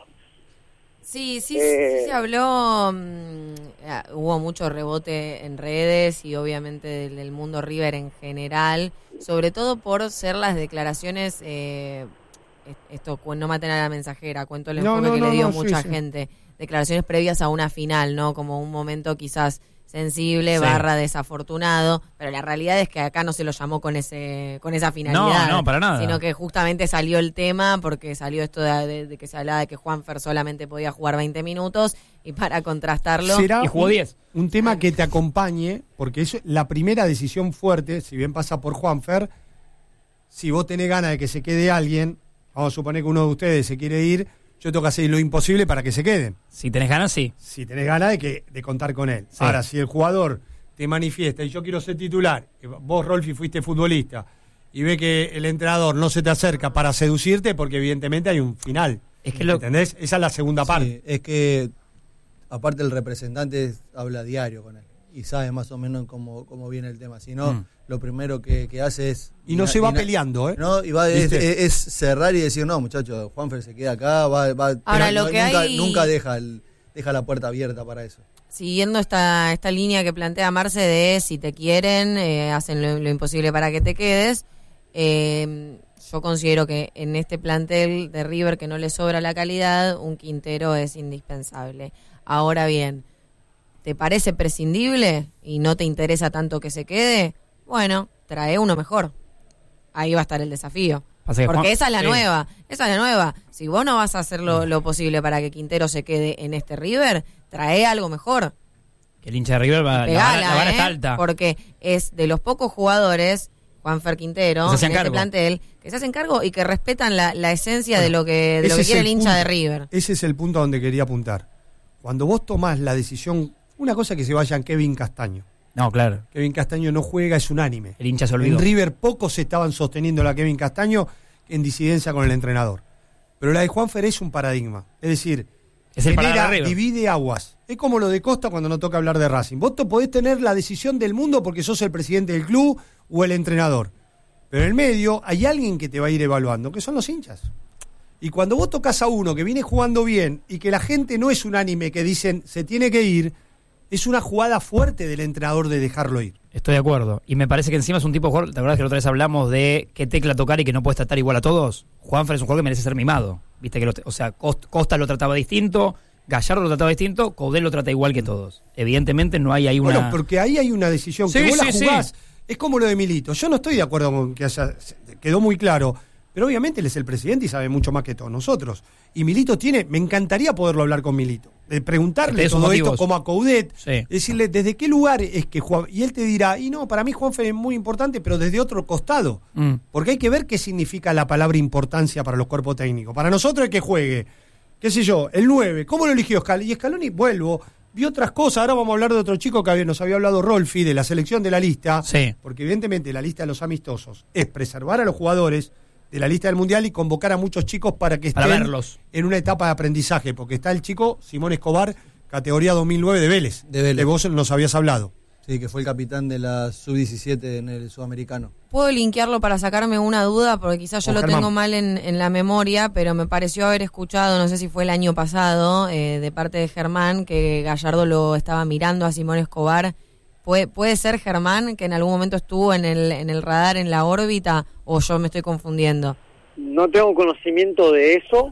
Sí, sí, Eh, sí se habló, mm, ah, hubo mucho rebote en redes y obviamente del, del mundo River en general, sobre todo por ser las declaraciones, eh, est- esto cu- no maten a la mensajera, cuento el No, enfoque no, que no, le dio no, sí, mucha sí. gente, declaraciones previas a una final, ¿no? Como un momento quizás sensible, Sí. barra desafortunado, pero la realidad es que acá no se lo llamó con ese con esa finalidad. No, no, para nada. Sino que justamente salió el tema porque salió esto de, de- de que se hablaba de que Juanfer solamente podía jugar veinte minutos y para contrastarlo... Será Y jugó un- diez. Un tema que te acompañe, porque es la primera decisión fuerte, si bien pasa por Juanfer, si vos tenés ganas de que se quede alguien, vamos a suponer que uno de ustedes se quiere ir, yo tengo que hacer lo imposible para que se queden. Si tenés ganas, sí. Si tenés ganas de que de contar con él. Sí. Ahora, si el jugador te manifiesta y yo quiero ser titular, que vos, Rolfi, fuiste futbolista, y ve que el entrenador no se te acerca para seducirte, porque evidentemente hay un final. Es que lo- ¿Entendés? Esa es la segunda parte. Sí, es que aparte el representante habla diario con él y sabe más o menos cómo, cómo viene el tema. Si no, Mm. lo primero que, que hace es... Y no dina- se va dina- peleando, ¿eh? No, y va, es, ¿Viste? es- es cerrar y decir, no, muchachos, Juanfer se queda acá, va, va Ahora, pero lo no- que nunca, hay- nunca deja el, deja la puerta abierta para eso. Siguiendo esta, esta línea que plantea Marce de si te quieren, eh, hacen lo, lo imposible para que te quedes, eh, yo considero que en este plantel de River que no le sobra la calidad, un Quintero es indispensable. Ahora bien, ¿te parece prescindible y no te interesa tanto que se quede? Bueno, trae uno mejor. Ahí va a estar el desafío. Porque Juan, esa es la sí. nueva, esa es la nueva. Si vos no vas a hacer lo, lo posible para que Quintero se quede en este River, trae algo mejor. Que el hincha de River va, Pegala, la, la vara ¿eh? está alta. Porque es de los pocos jugadores, Juanfer Quintero, en este cargo. plantel, que se hacen cargo y que respetan la, la esencia bueno, de lo que, de lo que quiere el hincha punto, de River. Ese es el punto donde quería apuntar. Cuando vos tomás la decisión, una cosa es que se vayan Kevin Castaño. No, claro. Kevin Castaño no juega, es unánime. El hincha se olvidó. En River pocos estaban sosteniendo a Kevin Castaño en disidencia con el entrenador. Pero la de Juanfer es un paradigma. Es decir, es el genera, divide aguas. Es como lo de Costa cuando no toca hablar de Racing. Vos podés tener la decisión del mundo porque sos el presidente del club o el entrenador. Pero en el medio hay alguien que te va a ir evaluando, que son los hinchas. Y cuando vos tocas a uno que viene jugando bien y que la gente no es unánime, que dicen se tiene que ir, es una jugada fuerte del entrenador de dejarlo ir. Estoy de acuerdo. Y me parece que encima es un tipo de jugador. ¿Te acuerdas que la otra vez hablamos de qué tecla tocar y que no puedes tratar igual a todos? Juanfer es un jugador que merece ser mimado. Viste que lo, o sea, Costa lo trataba distinto, Gallardo lo trataba distinto, Coudet lo trata igual que todos. Evidentemente no hay ahí una. Bueno, porque ahí hay una decisión sí, que vos sí, la jugás. Sí. Es como lo de Milito. Yo no estoy de acuerdo con que haya. Quedó muy claro. Pero obviamente él es el presidente y sabe mucho más que todos nosotros. Y Milito tiene, me encantaría poderlo hablar con Milito, de preguntarle todo motivos. esto como a Coudet, sí. decirle desde qué lugar es que Juan, y él te dirá, y no, para mí Juanfer es muy importante, pero desde otro costado, mm. porque hay que ver qué significa la palabra importancia para los cuerpos técnicos. Para nosotros es que juegue, qué sé yo, el nueve, ¿cómo lo eligió Scaloni? Y Scaloni, vuelvo, vi otras cosas, ahora vamos a hablar de otro chico que nos había hablado Rolfi, de la selección de la lista, sí. porque evidentemente la lista de los amistosos es preservar a los jugadores de la lista del Mundial y convocar a muchos chicos para que estén para verlos. En una etapa de aprendizaje, porque está el chico Simón Escobar, categoría dos mil nueve de Vélez, de Vélez. Que vos nos habías hablado. Sí, que fue el capitán de la sub diecisiete en el sudamericano. Puedo linkearlo para sacarme una duda, porque quizás yo Con lo Germán. tengo mal en, en la memoria, pero me pareció haber escuchado, no sé si fue el año pasado, eh, de parte de Germán, que Gallardo lo estaba mirando a Simón Escobar. ¿Puede, puede ser, Germán, que en algún momento estuvo en el, en el radar, en la órbita, o yo me estoy confundiendo? No tengo conocimiento de eso.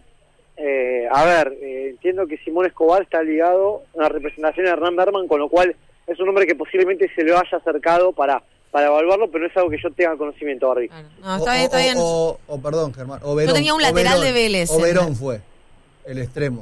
Eh, a ver, eh, entiendo que Simón Escobar está ligado a una representación de Hernán Berman, con lo cual es un hombre que posiblemente se le haya acercado para, para evaluarlo, pero no es algo que yo tenga conocimiento, Barbie. Claro. No, está bien, está bien. O, o, o perdón, Germán. O Verón, yo tenía un lateral Verón, de Vélez. O Verón fue el extremo.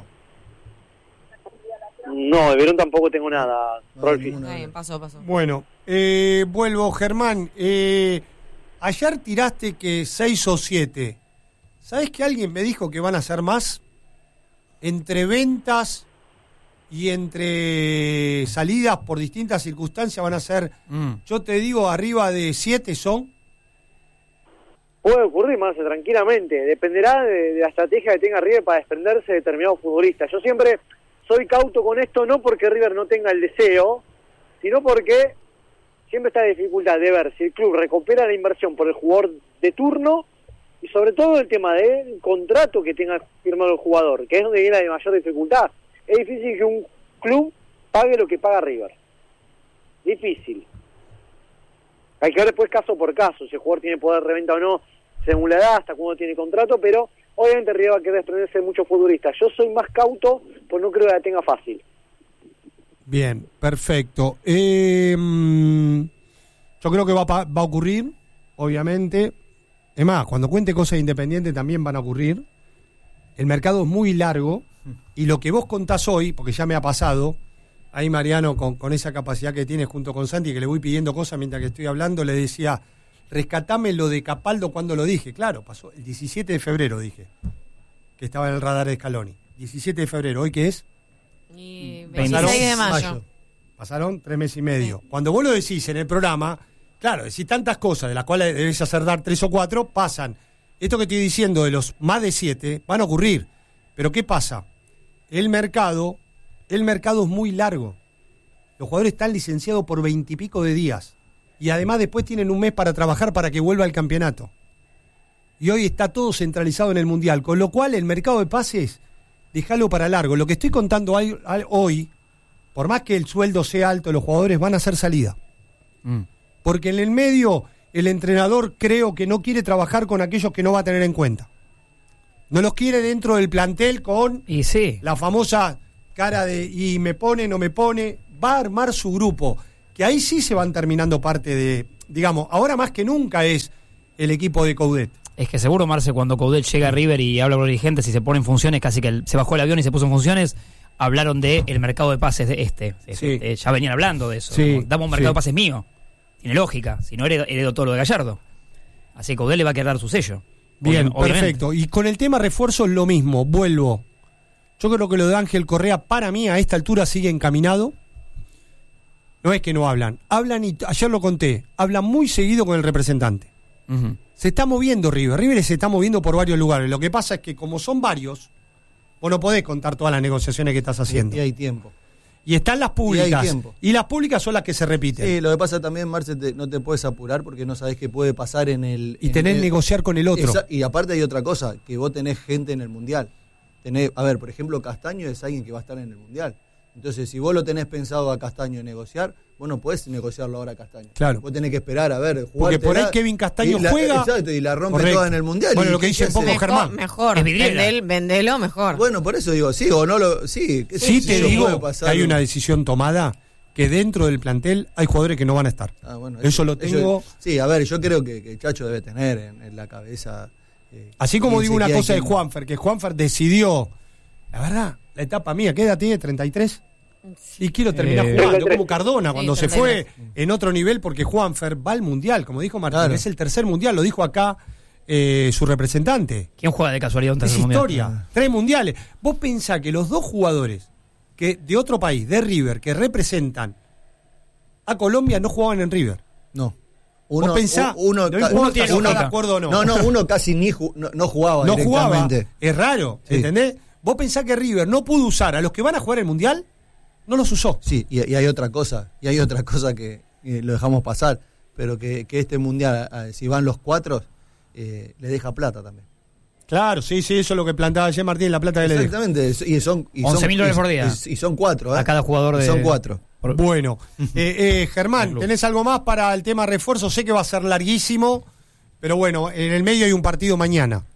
No, de Verón tampoco tengo nada, No, Rolfi. ninguna. Bien, pasó, pasó. Bueno, eh, vuelvo, Germán. Eh, ayer tiraste que seis o siete. ¿Sabés que alguien me dijo que van a ser más? Entre ventas y entre salidas por distintas circunstancias van a ser, mm. yo te digo, arriba de siete son. Puede ocurrir, más tranquilamente. Dependerá de, de la estrategia que tenga River para desprenderse de determinados futbolistas. Yo siempre soy cauto con esto, no porque River no tenga el deseo, sino porque siempre está la dificultad de ver si el club recupera la inversión por el jugador de turno y sobre todo el tema del contrato que tenga firmado el jugador, que es donde viene la mayor dificultad. Es difícil que un club pague lo que paga River. Difícil. Hay que ver después caso por caso, si el jugador tiene poder de reventa o no, según la edad, hasta cuándo tiene contrato, pero obviamente River va a querer desprenderse de muchos futbolistas. Yo soy más cauto, pues no creo que la tenga fácil. Bien, perfecto. Eh, yo creo que va, va a ocurrir, obviamente. Es más, cuando cuente cosas independientes también van a ocurrir. El mercado es muy largo y lo que vos contás hoy, porque ya me ha pasado, ahí Mariano con, con esa capacidad que tiene junto con Santi, que le voy pidiendo cosas mientras que estoy hablando, le decía, rescatame lo de Capaldo cuando lo dije. Claro, pasó el diecisiete de febrero dije, que estaba en el radar de Scaloni. diecisiete de febrero, ¿hoy qué es? Y veintiséis de mayo. mayo. Pasaron tres meses y medio. Sí. Cuando vos lo decís en el programa, claro, decís tantas cosas de las cuales debes acertar tres o cuatro, pasan. Esto que estoy diciendo de los más de siete van a ocurrir. Pero ¿qué pasa? El mercado, el mercado es muy largo. Los jugadores están licenciados por veintipico de días. Y además después tienen un mes para trabajar para que vuelva al campeonato. Y hoy está todo centralizado en el Mundial. Con lo cual el mercado de pases déjalo para largo. Lo que estoy contando hay- hay- hoy, por más que el sueldo sea alto, los jugadores van a hacer salida. Mm. Porque en el medio, el entrenador creo que no quiere trabajar con aquellos que no va a tener en cuenta. No los quiere dentro del plantel con Y sí. la famosa cara de y me pone, no me pone. Va a armar su grupo, que ahí sí se van terminando parte de, digamos, ahora más que nunca es el equipo de Coudet. Es que seguro, Marce, cuando Coudet llega a River y habla con los dirigentes y se pone en funciones, casi que el- se bajó el avión y se puso en funciones, hablaron de el mercado de pases de este. Sí. Este, ya venían hablando de eso. Sí, Como, damos un mercado sí. de pases mío. Tiene lógica. Si no, heredo, heredo todo lo de Gallardo. Así que Coudet le va a quedar su sello. Bien, Obvi- obviamente. perfecto. Y con el tema refuerzos lo mismo, vuelvo. Yo creo que lo de Ángel Correa para mí a esta altura sigue encaminado. No es que no hablan, hablan y ayer lo conté, hablan muy seguido con el representante. Ujú. Se está moviendo River, River se está moviendo por varios lugares. Lo que pasa es que como son varios, vos no podés contar todas las negociaciones que estás haciendo. Y hay tiempo. Y están las Y hay públicas. tiempo. Y las públicas son las que se repiten. Sí, lo que pasa también, Marce, te- no te puedes apurar porque no sabés qué puede pasar en el... Y en tenés el- que negociar con el otro. Esa- y aparte hay otra cosa, que vos tenés gente en el Mundial. Tenés, a ver, por ejemplo, Castaño es alguien que va a estar en el Mundial. Entonces, si vos lo tenés pensado a Castaño negociar, vos no podés negociarlo ahora a Castaño. Claro. Vos tenés que esperar a ver, Porque por ahí jugártela, Kevin Castaño y la- juega. Exacto, y la rompe Correcto. toda en el Mundial. Bueno, ¿y lo que qué dice un hace? poco Mejor, Germán. mejor. Es vidriera. Vendel- vendelo mejor. Bueno, por eso digo, sí o no lo... Sí, qué sé Sí yo, te puede digo pasar que hay un- una decisión tomada que dentro del plantel hay jugadores que no van a estar. Ah, bueno, Eso lo tengo. sí, a ver, yo creo que, que Chacho debe tener en, en la cabeza... eh, Así como quién digo se una queda y cosa de quién- Juanfer, que Juanfer decidió, la verdad, la etapa mía, ¿qué edad tiene? ¿treinta y tres? Y quiero terminar Eh, jugando, treinta y tres. como Cardona, cuando Sí, se treinta y fue en otro nivel, porque Juanfer va al Mundial, como dijo Martín, Claro. es el tercer Mundial, lo dijo acá eh, su representante. ¿Quién juega de casualidad un Es tercer mundial? historia, tres mundiales. Vos pensás que los dos jugadores que de otro país, de River, que representan a Colombia, no jugaban en River. No. Vos pensá, u- uno, no ca- importa tiene si lógica. está de acuerdo o no. No, no, uno casi ni ju- no, no jugaba no jugaba, directamente. es raro, Sí. ¿entendés? Vos pensás que River no pudo usar a los que van a jugar el Mundial, no los usó. Sí, y, y hay otra cosa, y hay otra cosa que eh, lo dejamos pasar, pero que, que este mundial, eh, si van los cuatro, eh, le deja plata también. Claro, sí, sí, eso es lo que planteaba ayer Martín, la plata que le deja. Exactamente, y son y once son- mil dólares por día. Y, y son cuatro, ¿eh? A cada jugador Y de- son cuatro. Por- Bueno, eh, eh, Germán, Club. ¿tenés algo más para el tema refuerzo? Sé que va a ser larguísimo, pero bueno, en el medio hay un partido mañana.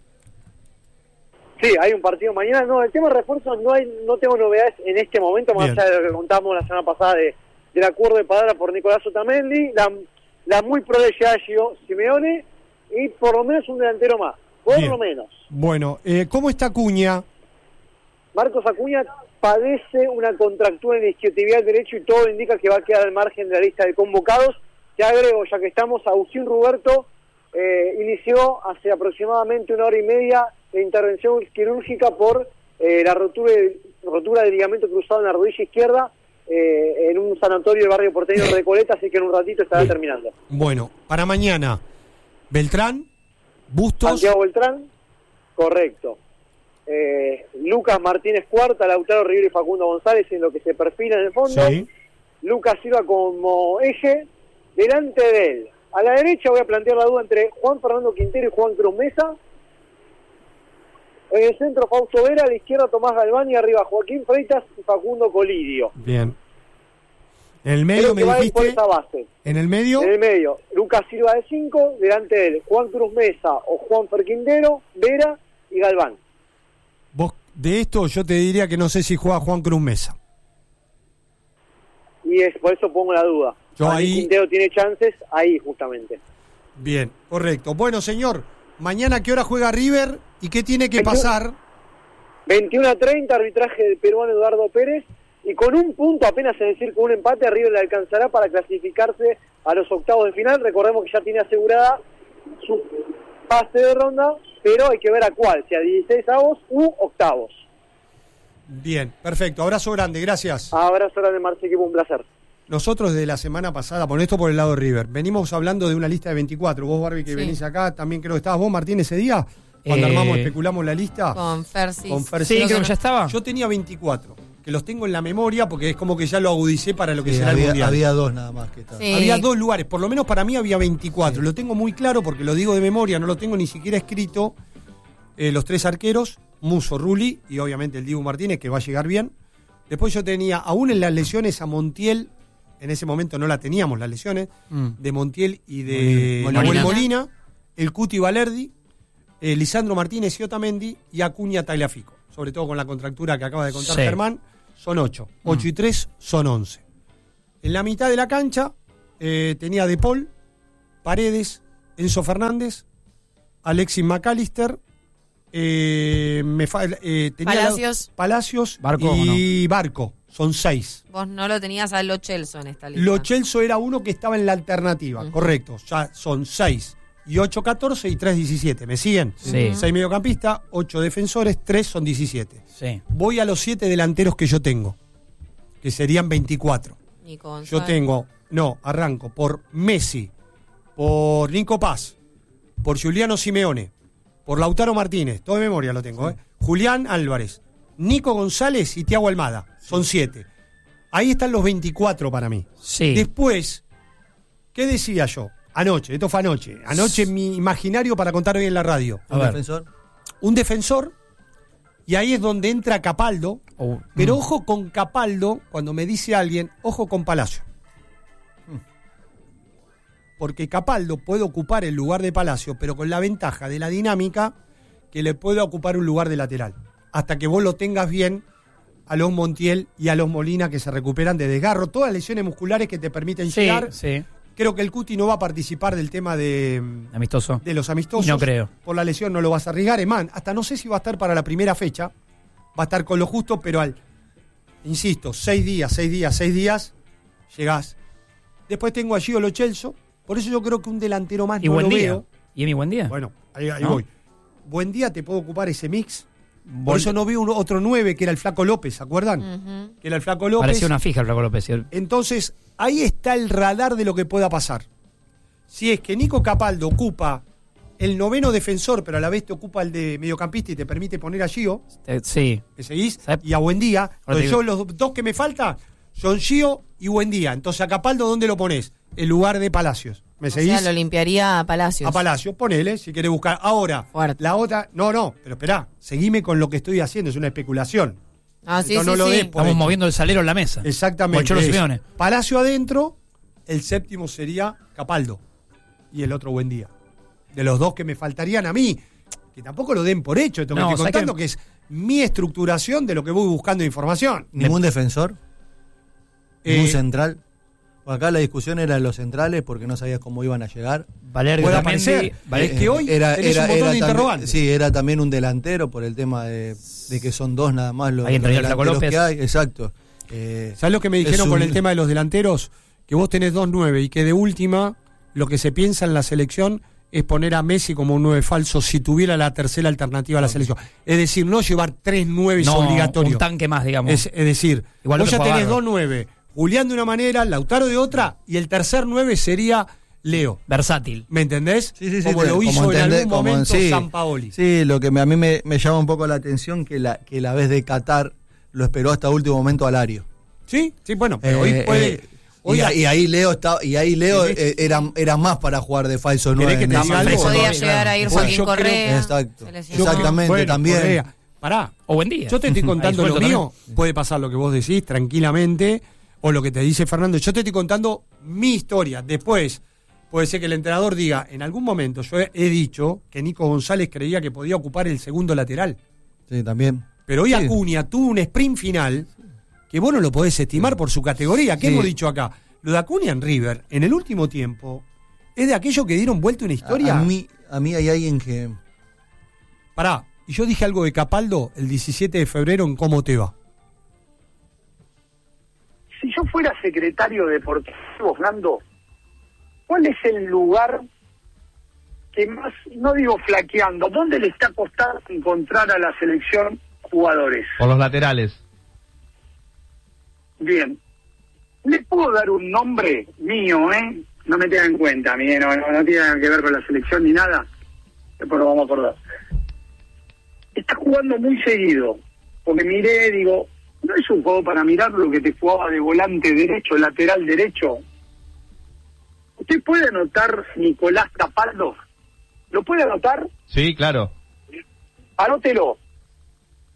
Sí, hay un partido mañana. No, el tema de refuerzos no hay, no tengo novedades en este momento, más Bien. allá de lo que contamos la semana pasada de, del acuerdo de palabra por Nicolás Otamendi, la, la muy pro de Giorgio Simeone y por lo menos un delantero más, por Bien. lo menos. Bueno, eh, ¿cómo está Acuña? Marcos Acuña padece una contractura en el isquiotibial derecho y todo indica que va a quedar al margen de la lista de convocados. Te agrego, ya que estamos, Agustín Ruberto eh, inició hace aproximadamente una hora y media de intervención quirúrgica por eh, la rotura, de, rotura del ligamento cruzado en la rodilla izquierda eh, en un sanatorio del barrio porteño de Recoleta, así que en un ratito estará terminando. Bueno, para mañana, Beltrán, Bustos, Santiago Beltrán, correcto. Eh, Lucas Martínez Cuarta, Lautaro Rivero y Facundo González en lo que se perfila en el fondo. sí, Lucas Silva como eje, delante de él. A la derecha voy a plantear la duda entre Juan Fernando Quintero y Juan Cruz Mesa. En el centro Fausto Vera, a la izquierda Tomás Galván y arriba Joaquín Freitas y Facundo Colidio. bien. En el medio Creo me que va a ir por dijiste, esa base. en el medio, En el medio, Lucas Silva de cinco, delante de él Juan Cruz Mesa o Juan Fer Quintero, Vera y Galván. vos de esto yo te diría que no sé si juega Juan Cruz Mesa. Y es por eso pongo la duda. Yo Para mí ahí- Quintero tiene chances ahí justamente. Bien, correcto. Bueno, señor, mañana ¿a qué hora juega River y qué tiene que pasar? veintiuno a treinta, arbitraje del peruano Eduardo Pérez, y con un punto apenas, es decir, con un empate, a River le alcanzará para clasificarse a los octavos de final. Recordemos que ya tiene asegurada su pase de ronda, pero hay que ver a cuál, si a dieciséis avos u octavos. Bien, perfecto. Abrazo grande, gracias. Abrazo grande, Marce, equipo, un placer. Nosotros desde la semana pasada, por esto por el lado de River, venimos hablando de una lista de veinticuatro. Vos, Barbie, que Sí. venís acá, también creo que estabas vos, Martín, ese día, cuando Eh, armamos, especulamos la lista. Con Fersis. Con Fer- Sí, Nosotros- creo que ya estaba. Yo tenía veinticuatro, que los tengo en la memoria porque es como que ya lo agudicé para lo que Sí, será el había, Mundial. había dos nada más que estaban. Sí. Había dos lugares, por lo menos para mí había veinticuatro. Lo tengo muy claro porque lo digo de memoria, no lo tengo ni siquiera escrito. Eh, los tres arqueros, Muso, Rulli y obviamente el Dibu Martínez, que va a llegar bien. Después yo tenía, aún en las lesiones, a Montiel, en ese momento no la teníamos las lesiones, mm. de Montiel y de Molina. Nahuel Molina, el Cuti Valerdi, eh, Lisandro Martínez y Otamendi y Acuña Tagliafico. Sobre todo con la contractura que acaba de contar sí. Germán, son ocho. ocho mm. y tres son once. En la mitad de la cancha eh, tenía De Paul, Paredes, Enzo Fernández, Alexis McAllister, eh, me fa, eh, tenía Palacios, la, Palacios Barco, y no? Barco. Son seis. Vos no lo tenías a Lo Celso en esta lista. Lo Celso era uno que estaba en la alternativa, uh-huh. correcto. Ya son seis y ocho, catorce y tres, diecisiete. ¿Me siguen? Sí. seis mediocampistas, ocho defensores, tres son diecisiete. Sí. Voy a los siete delanteros que yo tengo, que serían veinticuatro. Nico yo tengo, no, arranco por Messi, por Nico Paz, por Giuliano Simeone, por Lautaro Martínez, todo de memoria lo tengo, sí. ¿eh? Julián Álvarez, Nico González y Thiago Almada, son siete. Ahí están los veinticuatro para mí. Sí. Después, ¿qué decía yo? Anoche, esto fue anoche. Anoche en mi imaginario para contar hoy en la radio. ¿Un defensor? Un defensor, y ahí es donde entra Capaldo. Oh. Pero mm. ojo con Capaldo, cuando me dice alguien, ojo con Palacio. Porque Capaldo puede ocupar el lugar de Palacio, pero con la ventaja de la dinámica que le puede ocupar un lugar de lateral. Hasta que vos lo tengas bien a los Montiel y a los Molina, que se recuperan de desgarro. Todas las lesiones musculares que te permiten sí, llegar. Sí. Creo que el Cuti no va a participar del tema de, Amistoso. de los amistosos. No creo. Por la lesión no lo vas a arriesgar. Es más, hasta no sé si va a estar para la primera fecha. Va a estar con lo justo, pero al, insisto, seis días, seis días, seis días, llegás. Después tengo a Gio Lo Celso. Por eso yo creo que un delantero más ¿Y no buen lo día? veo. ¿Y mi buen día? Bueno, ahí, ahí ¿No? voy. Buen día te puedo ocupar ese mix. Vol- Por eso no veo un, otro nueve, que era el Flaco López, ¿se acuerdan? Uh-huh. Que era el Flaco López. Parecía una fija el Flaco López. ¿Sí? Entonces, ahí está el radar de lo que pueda pasar. Si es que Nico Capaldo ocupa el noveno defensor, pero a la vez te ocupa el de mediocampista y te permite poner a Gio. Eh, sí. ¿Me seguís? ¿Sabe? Y a Buendía. Entonces digo. yo los dos que me faltan son Gio y Buendía. Entonces a Capaldo, ¿dónde lo pones? En lugar de Palacios. ¿Me o seguís? sea, lo limpiaría a Palacios. A Palacios, ponele, si querés buscar. Ahora, Fuerte. la otra... No, no, pero esperá, seguime con lo que estoy haciendo, es una especulación. Ah, sí, Entonces, sí, no lo sí. des por Estamos hecho. moviendo el salero en la mesa. Exactamente. Cholo es Simeone. Palacio adentro, el séptimo sería Capaldo. Y el otro Buendía. De los dos que me faltarían a mí, que tampoco lo den por hecho, esto que No, estoy ¿sabes contando, qué? que es mi estructuración de lo que voy buscando de información. ¿Ningún defensor? ¿Ningún Eh, central? Por acá la discusión era de los centrales porque no sabías cómo iban a llegar. Valer Puede Otamendi, aparecer. Valer- Es que hoy era, tenés era, un montón era de también- interrogantes. sí, era también un delantero por el tema de, de que son dos nada más los, Ahí los entraría el Flaco delanteros López. que hay. Exacto. Eh, ¿Sabes lo que me dijeron es con un- el tema de los delanteros? Que vos tenés dos nueve y que de última lo que se piensa en la selección es poner a Messi como un nueve falso si tuviera la tercera alternativa a la selección. Es decir, no llevar tres nueve no, obligatorio. un tanque más, digamos. Es, es decir, Igual vos lo que ya fue tenés bárbaro. dos nueve. Julián de una manera, Lautaro de otra, y el tercer nueve sería Leo. Versátil. ¿Me entendés? Sí, sí, sí, como te- lo hizo como en entendé- algún como- momento sí, Sampaoli. Sí, lo que me- a mí me, me llama un poco la atención que la, que la vez de Qatar lo esperó hasta último momento Alario. Sí, sí, bueno, pero hoy Eh, puede... eh, hoy y, la- y ahí Leo estaba, y ahí Leo ¿Querés- eh, era, era más para jugar de falso ¿Querés nueve. que en te ese diga algo? momento. Podía Claro. llegar a ir Bueno, Joaquín yo creo- Correa. Exacto. se lesionó. Exactamente, Bueno, también. Correa. Pará, O buen día. yo te estoy contando Ahí lo suelto mío, puede pasar lo que vos decís tranquilamente, o lo que te dice Fernando. Yo te estoy contando mi historia. Después, puede ser que el entrenador diga, en algún momento yo he, he dicho que Nico González creía que podía ocupar el segundo lateral. Sí, también. Pero hoy Sí. Acuña tuvo un sprint final que vos no lo podés estimar por su categoría. ¿Qué Sí. hemos dicho acá? Lo de Acuña en River, en el último tiempo, es de aquellos que dieron vuelta una historia. A, a mí, a mí hay alguien que... Pará, y yo dije algo de Capaldo el diecisiete de febrero en Cómo Te Va. Si yo fuera secretario deportivo, Fernando, ¿cuál es el lugar que más, no digo flaqueando, dónde le está costando encontrar a la selección jugadores? Por los laterales. Bien. ¿Le puedo dar un nombre mío, eh? No me tengan en cuenta, mí, no, no, no tiene nada que ver con la selección ni nada. Después lo vamos a acordar. Está jugando muy seguido, porque miré, digo, no es un juego para mirar lo que te jugaba de volante derecho, lateral derecho. ¿Usted puede anotar Nicolás Capaldo? ¿Lo puede anotar? Sí, claro. Anótelo.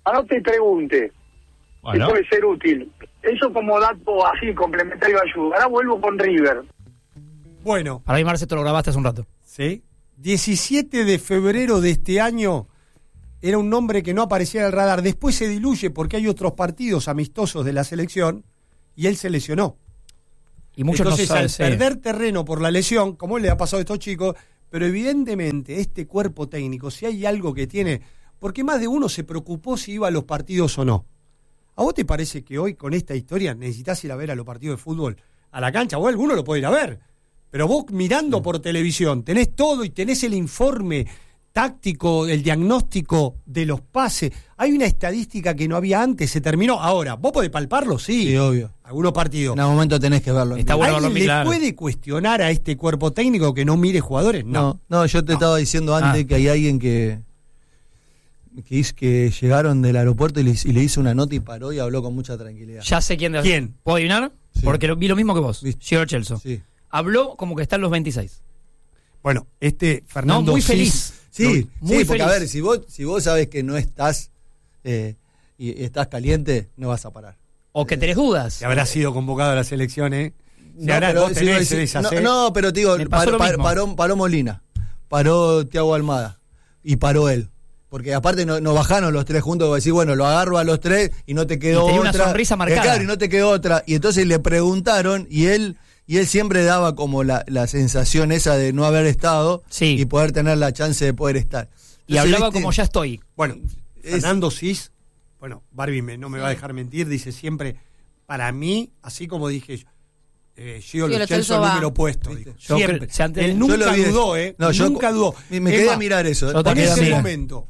anote y pregunte. Bueno. Que puede ser útil. Eso como dato así, complementario ayuda. Ahora vuelvo con River. Bueno. Para mí, Marce, esto lo grabaste hace un rato. Sí. diecisiete de febrero de este año era un nombre que no aparecía en el radar. Después se diluye porque hay otros partidos amistosos de la selección y él se lesionó. Y muchos Entonces, no saben, al sí. perder terreno por la lesión, como le ha pasado a estos chicos, pero evidentemente este cuerpo técnico, si hay algo que tiene, porque más de uno se preocupó si iba a los partidos o no. ¿A vos te parece que hoy con esta historia necesitas ir a ver a los partidos de fútbol a la cancha? O alguno lo puede ir a ver, pero vos mirando por televisión tenés todo y tenés el informe táctico, el diagnóstico de los pases. Hay una estadística que no había antes, se terminó. Ahora, ¿vos podés palparlo? Sí. Sí, obvio. Algunos partidos. En algún momento tenés que verlo. Está bueno verlo, ¿Alguien le claro. puede cuestionar a este cuerpo técnico que no mire jugadores? No. No, no, yo te No. estaba diciendo antes Ah. que hay alguien que que, hizo, que llegaron del aeropuerto y le, y le hizo una nota y paró y habló con mucha tranquilidad. Ya sé quién de ¿Quién? ¿Puedo adivinar? Sí. Porque lo- vi lo mismo que vos. ¿Viste? Gio Chelso. Sí. Habló como que está en los veintiséis. Bueno, este Fernando No, muy Cis- feliz. Sí, Muy sí, porque a feliz. ver, si vos, si vos sabes que no estás eh, y, y estás caliente, no vas a parar. O que tenés dudas. Se habrá sido convocado a la selección, ¿eh? Se No, hará- pero vos si tenés vos decís- esas, no, ¿eh? no, pero te digo, Me pasó par- lo par- mismo. paró, paró Molina, paró Thiago Almada y paró él. Porque aparte no, no bajaron los tres juntos, decir, bueno, lo agarro a los tres y no te quedó Y tenía una otra. sonrisa marcada. Eh, claro, y no te quedó otra. Y entonces le preguntaron y él y él siempre daba como la, la sensación esa de no haber estado Sí. y poder tener la chance de poder estar. Y Entonces, hablaba ¿viste? como ya estoy. Bueno, Es- Fernando Cis, bueno, Barbie me- no me va a dejar mentir, dice siempre, para mí, así como dije yo, eh, Gio Lo Lo Celso Celso va. número puesto, dijo. Yo Siempre. cre- se ante- Él yo nunca lo vi- dudó, ¿eh? No, yo- nunca dudó. Me, me Es quedé más, a mirar eso. yo En también ese mira. momento,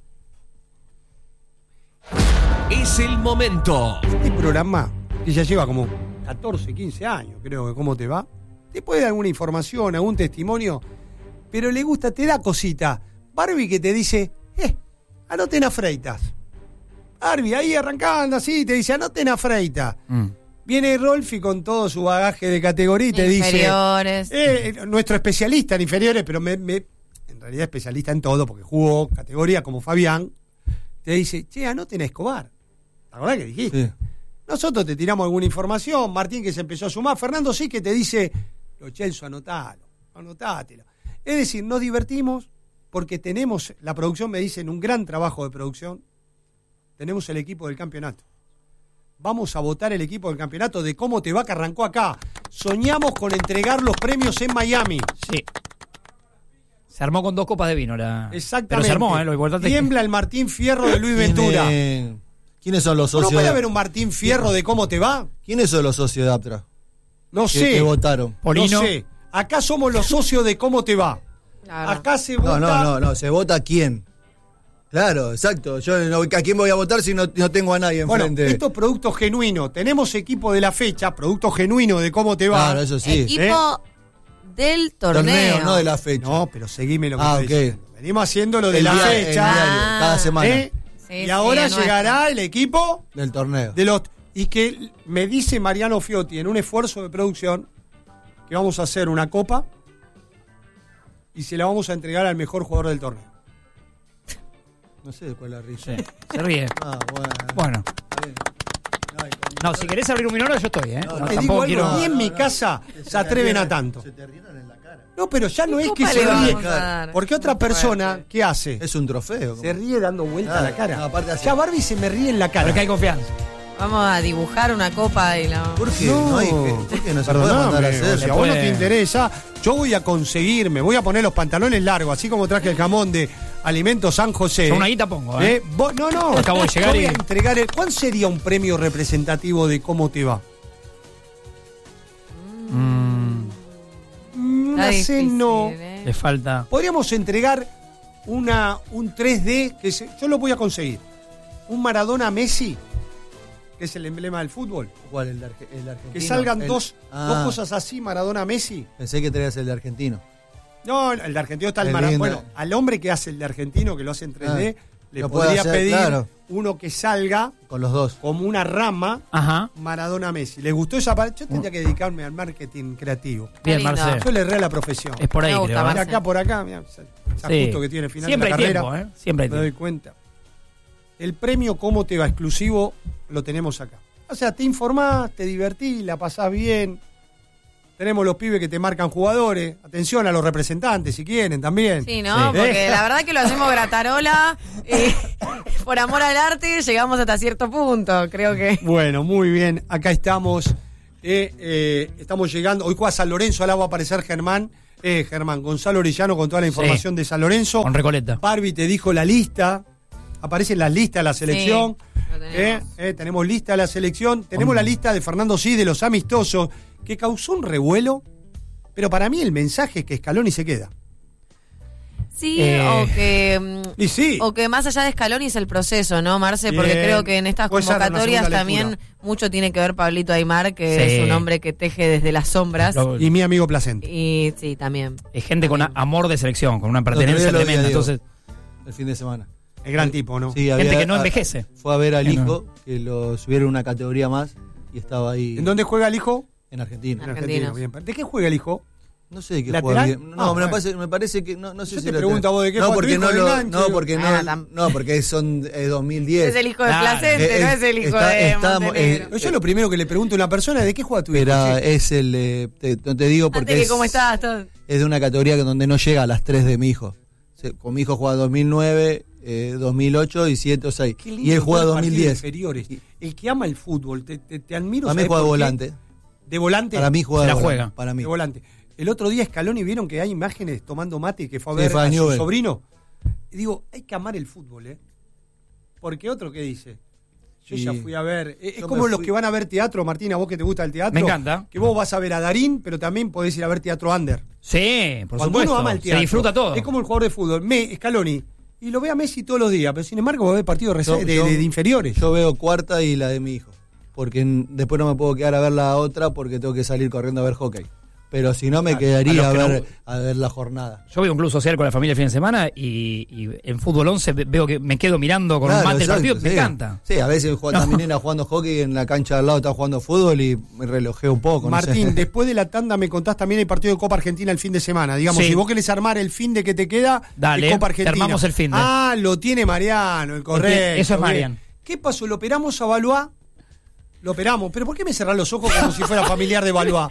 Es el momento. este programa, que ya lleva como catorce, quince años, creo que cómo te va, te puede dar alguna información, algún testimonio, pero le gusta, te da cosita. Barbie que te dice, eh, anoten a Freitas. Barbie, ahí arrancando así, te dice, anoten a Freitas. Mm. Viene Rolfi con todo su bagaje de categoría y te Inferiores. dice, eh, nuestro especialista en inferiores, pero me, me- en realidad especialista en todo, porque jugó categoría como Fabián, te dice, che, anoten a Escobar. ¿Te acordás que dijiste? Sí. Nosotros te tiramos alguna información, Martín que se empezó a sumar, Fernando sí que te dice, Lo Celso, anotalo, anotátelo. Es decir, nos divertimos porque tenemos, la producción me dicen, un gran trabajo de producción, tenemos el equipo del campeonato. Vamos a votar el equipo del campeonato de cómo te va, que arrancó acá. Soñamos con entregar los premios en Miami. Sí. Se armó con dos copas de vino. La... Exactamente. Pero se armó, ¿eh? Lo importante es que- Tiembla el Martín Fierro de Luis Ventura. ¿Quiénes, ¿Quiénes son los ¿No socios? puede de- haber un Martín Fierro de cómo te va? ¿Quiénes son los socios de Aptra? No Que, sé. que votaron. Polino. No sé. Acá somos los socios de cómo te va. Claro. Acá se No, vota. no, no, no, se vota quién. Claro, exacto. Yo no- ¿a quién voy a votar si no, no tengo a nadie Bueno, enfrente? esto es producto genuino. Tenemos equipo de la fecha, producto genuino de cómo te va. Claro, eso sí. Equipo del torneo. Torneo, no de la fecha. No, pero seguime lo que Ah, estoy ok. diciendo. Venimos haciendo lo de El la día- el fecha. diario, cada semana. ¿eh? Sí, y sí, ahora el nuestro. llegará el equipo Del torneo. de los. Y que me dice Mariano Fiotti en un esfuerzo de producción que vamos a hacer una copa y se la vamos a entregar al mejor jugador del torneo. No sé de cuál es la risa. Sí, se ríe. Ah, bueno. Bueno. Está bien. Ay, coño. No, si querés abrir un minoro, yo estoy, ¿eh? No, No, no, Te tampoco digo algo, quiero... ni en mi no, casa Se se te atreven rieron- a tanto. Se te rieron en la cara. No, pero ya no es que copa se le vamos ríe. a dar? Porque otra persona, ¿qué hace? Es un trofeo. Se ríe dando vuelta Ah, a la cara. no, aparte así. Ya Barbie se me ríe en la cara. Pero que hay confianza. Vamos a dibujar una copa y la... ¿Por qué? No, No, hay, ¿por qué no se puede perdóname, mandar a o hacer? sea, a vos no te puede. interesa, yo voy a conseguir, me voy a poner los pantalones largos, así como traje el jamón de Alimentos San José. Yo una guita pongo, ¿eh? ¿Eh? Vos- no, no. Acabo de llegar Yo voy y- a entregar el- ¿Cuál sería un premio representativo de cómo te va? Mm, Mm, Está Una C difícil, no. ¿eh? le falta... Podríamos entregar una, un tres D, que se- yo lo voy a conseguir. Un Maradona Messi, que es el emblema del fútbol. ¿Cuál? El de, Arge- el de argentino. Que salgan El- dos, Ah, dos cosas así, Maradona Messi. Pensé que traías el de argentino. No, el de argentino está el Es Maradona. lindo. Bueno, al hombre que hace el de argentino, que lo hace en tres D, Ah, le lo puede podría hacer, pedir claro. uno que salga Con los dos. como una rama Ajá. Maradona Messi. ¿Le gustó esa parte? Yo tendría que dedicarme al marketing creativo. Bien, lindo. Marcelo. Yo le erré a la profesión. Es por ahí, Me gusta, creo. ¿eh? De Marce. acá por acá, mirá, ese ese Sí. ajusto que tiene final Siempre de la hay carrera. tiempo, ¿eh? Siempre hay Me doy tiempo. cuenta. el premio Cómo Te Va exclusivo lo tenemos acá. O sea, te informás, te divertís, la pasás bien. Tenemos los pibes que te marcan jugadores. Atención a los representantes si quieren también. Sí, ¿no? Sí. Porque la verdad que lo hacemos gratarola. Eh, por amor al arte llegamos hasta cierto punto, creo que. Bueno, muy bien. Acá estamos. Eh, eh, estamos llegando. Hoy juega San Lorenzo, ahora va a aparecer Germán. Eh, Germán, Gonzalo Orellano con toda la información sí. de San Lorenzo. Con Recoleta. Barbie te dijo la lista. Aparecen las listas de la selección. Sí, tenemos. Eh, eh, tenemos lista de la selección. Tenemos oh. la lista de Fernando Sí, de los amistosos, que causó un revuelo. Pero para mí el mensaje es que Scaloni se queda. Sí, eh, o que y sí. o que más allá de Scaloni es el proceso, ¿no, Marce? Bien. Porque creo que en estas Puede convocatorias también mucho tiene que ver Pablito Aimar, que sí. es un hombre que teje desde las sombras. Y mi amigo Placente. Y sí, también. Es gente también. Con amor de selección, con una pertenencia no, tremenda. Entonces, el fin de semana. Es gran tipo, ¿no? Sí, gente había, que no envejece. Fue a ver al sí, hijo, no. que lo subieron una categoría más y estaba ahí. ¿En dónde juega el hijo? En Argentina. En Argentina, bien. ¿De qué juega el hijo? No sé de qué ¿Lateral? juega bien. No, ah, me, bueno. parece, me parece que no, no sé Yo si te pregunto a vos de qué no, juega porque tu no, hijo lo, de no, porque no, ah, no, porque son eh, dos mil diez. Es el hijo de claro. Placente, es, no es el hijo está, de está, Montenegro. eh, Yo lo primero que le pregunto a una persona es ¿de qué juega tu hijo? Era, Sí. es el, eh, te, no te digo porque Antes que es, cómo estás, todo. es de una categoría que donde no llega a las tres de mi hijo. Se, con mi hijo juega dos mil nueve, eh, dos mil ocho y siete o seis. Y él juega dos mil diez. Inferiores. El que ama el fútbol, te, te, te admiro. A mí juega de volante. ¿De volante? Para mí juega Se de la volante, juega. Para mí. De volante. El otro día Scaloni vieron que hay imágenes tomando mate que fue a Sí, ver fue a a su Newell. sobrino. Y digo, hay que amar el fútbol, ¿eh? Porque otro que dice, yo Sí. ya fui a ver, es, es Yo como me los fui- que van a ver teatro, Martina, vos que te gusta el teatro. Me encanta. Que vos vas a ver a Darín, pero también podés ir a ver teatro under. Sí, por Cuando supuesto. uno ama el teatro, se disfruta todo. Es como el jugador de fútbol, me, Scaloni, y lo ve a Messi todos los días, pero sin embargo va a ver partidos de, Yo- de, yo- de- de inferiores. Yo veo cuarta y la de mi hijo. Porque n- después no me puedo quedar a ver la otra porque tengo que salir corriendo a ver hockey. Pero si no, me A- quedaría a a, los que ver, no- a ver la jornada. Yo veo un club social con la familia el fin de semana y, y en fútbol once ve- veo que me quedo mirando con un Claro, mate el exacto, partido, me sí. encanta. Sí, a veces juega No. también nena jugando hockey en la cancha de al lado está jugando fútbol y me relojeo un poco. no Martín, sé. después de la tanda me contás también el partido de Copa Argentina el fin de semana. Digamos, Sí. si vos querés armar el fin de que te queda, Dale, de Copa te Argentina. armamos el fin de. Ah, lo tiene Mariano, el correcto. Eso es bien. Marian. ¿Qué pasó? ¿Lo operamos a Valois? Lo operamos. ¿Pero por qué me cerrás los ojos como si fuera familiar de Valois?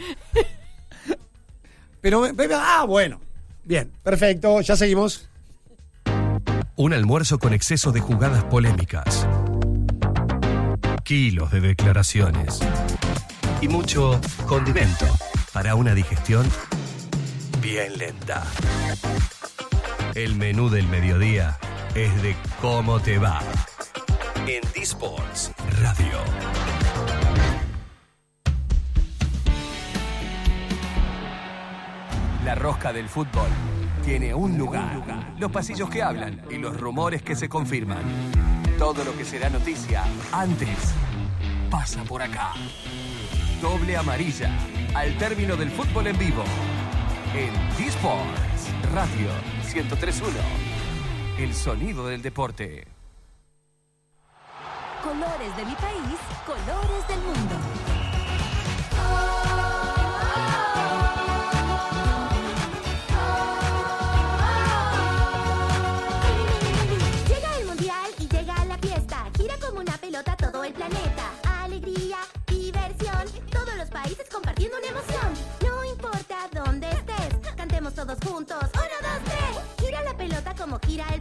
Pero, pero, ah, bueno. Bien, perfecto, ya seguimos. Un almuerzo con exceso de jugadas polémicas. Kilos de declaraciones. Y mucho condimento para una digestión bien lenta. El menú del mediodía es de Cómo Te Va. En D-Sports Radio. La rosca del fútbol tiene un lugar. Los pasillos que hablan y los rumores que se confirman. Todo lo que será noticia antes pasa por acá. Doble amarilla al término del fútbol en vivo. En D-Sports Radio ciento tres punto uno. El sonido del deporte. Colores de mi país, colores del mundo. Llega el mundial y llega la fiesta. Gira como una pelota todo el planeta. Alegría, diversión, todos los países compartiendo una emoción. No importa dónde estés, cantemos todos juntos. Uno, dos, tres. Gira la pelota como gira el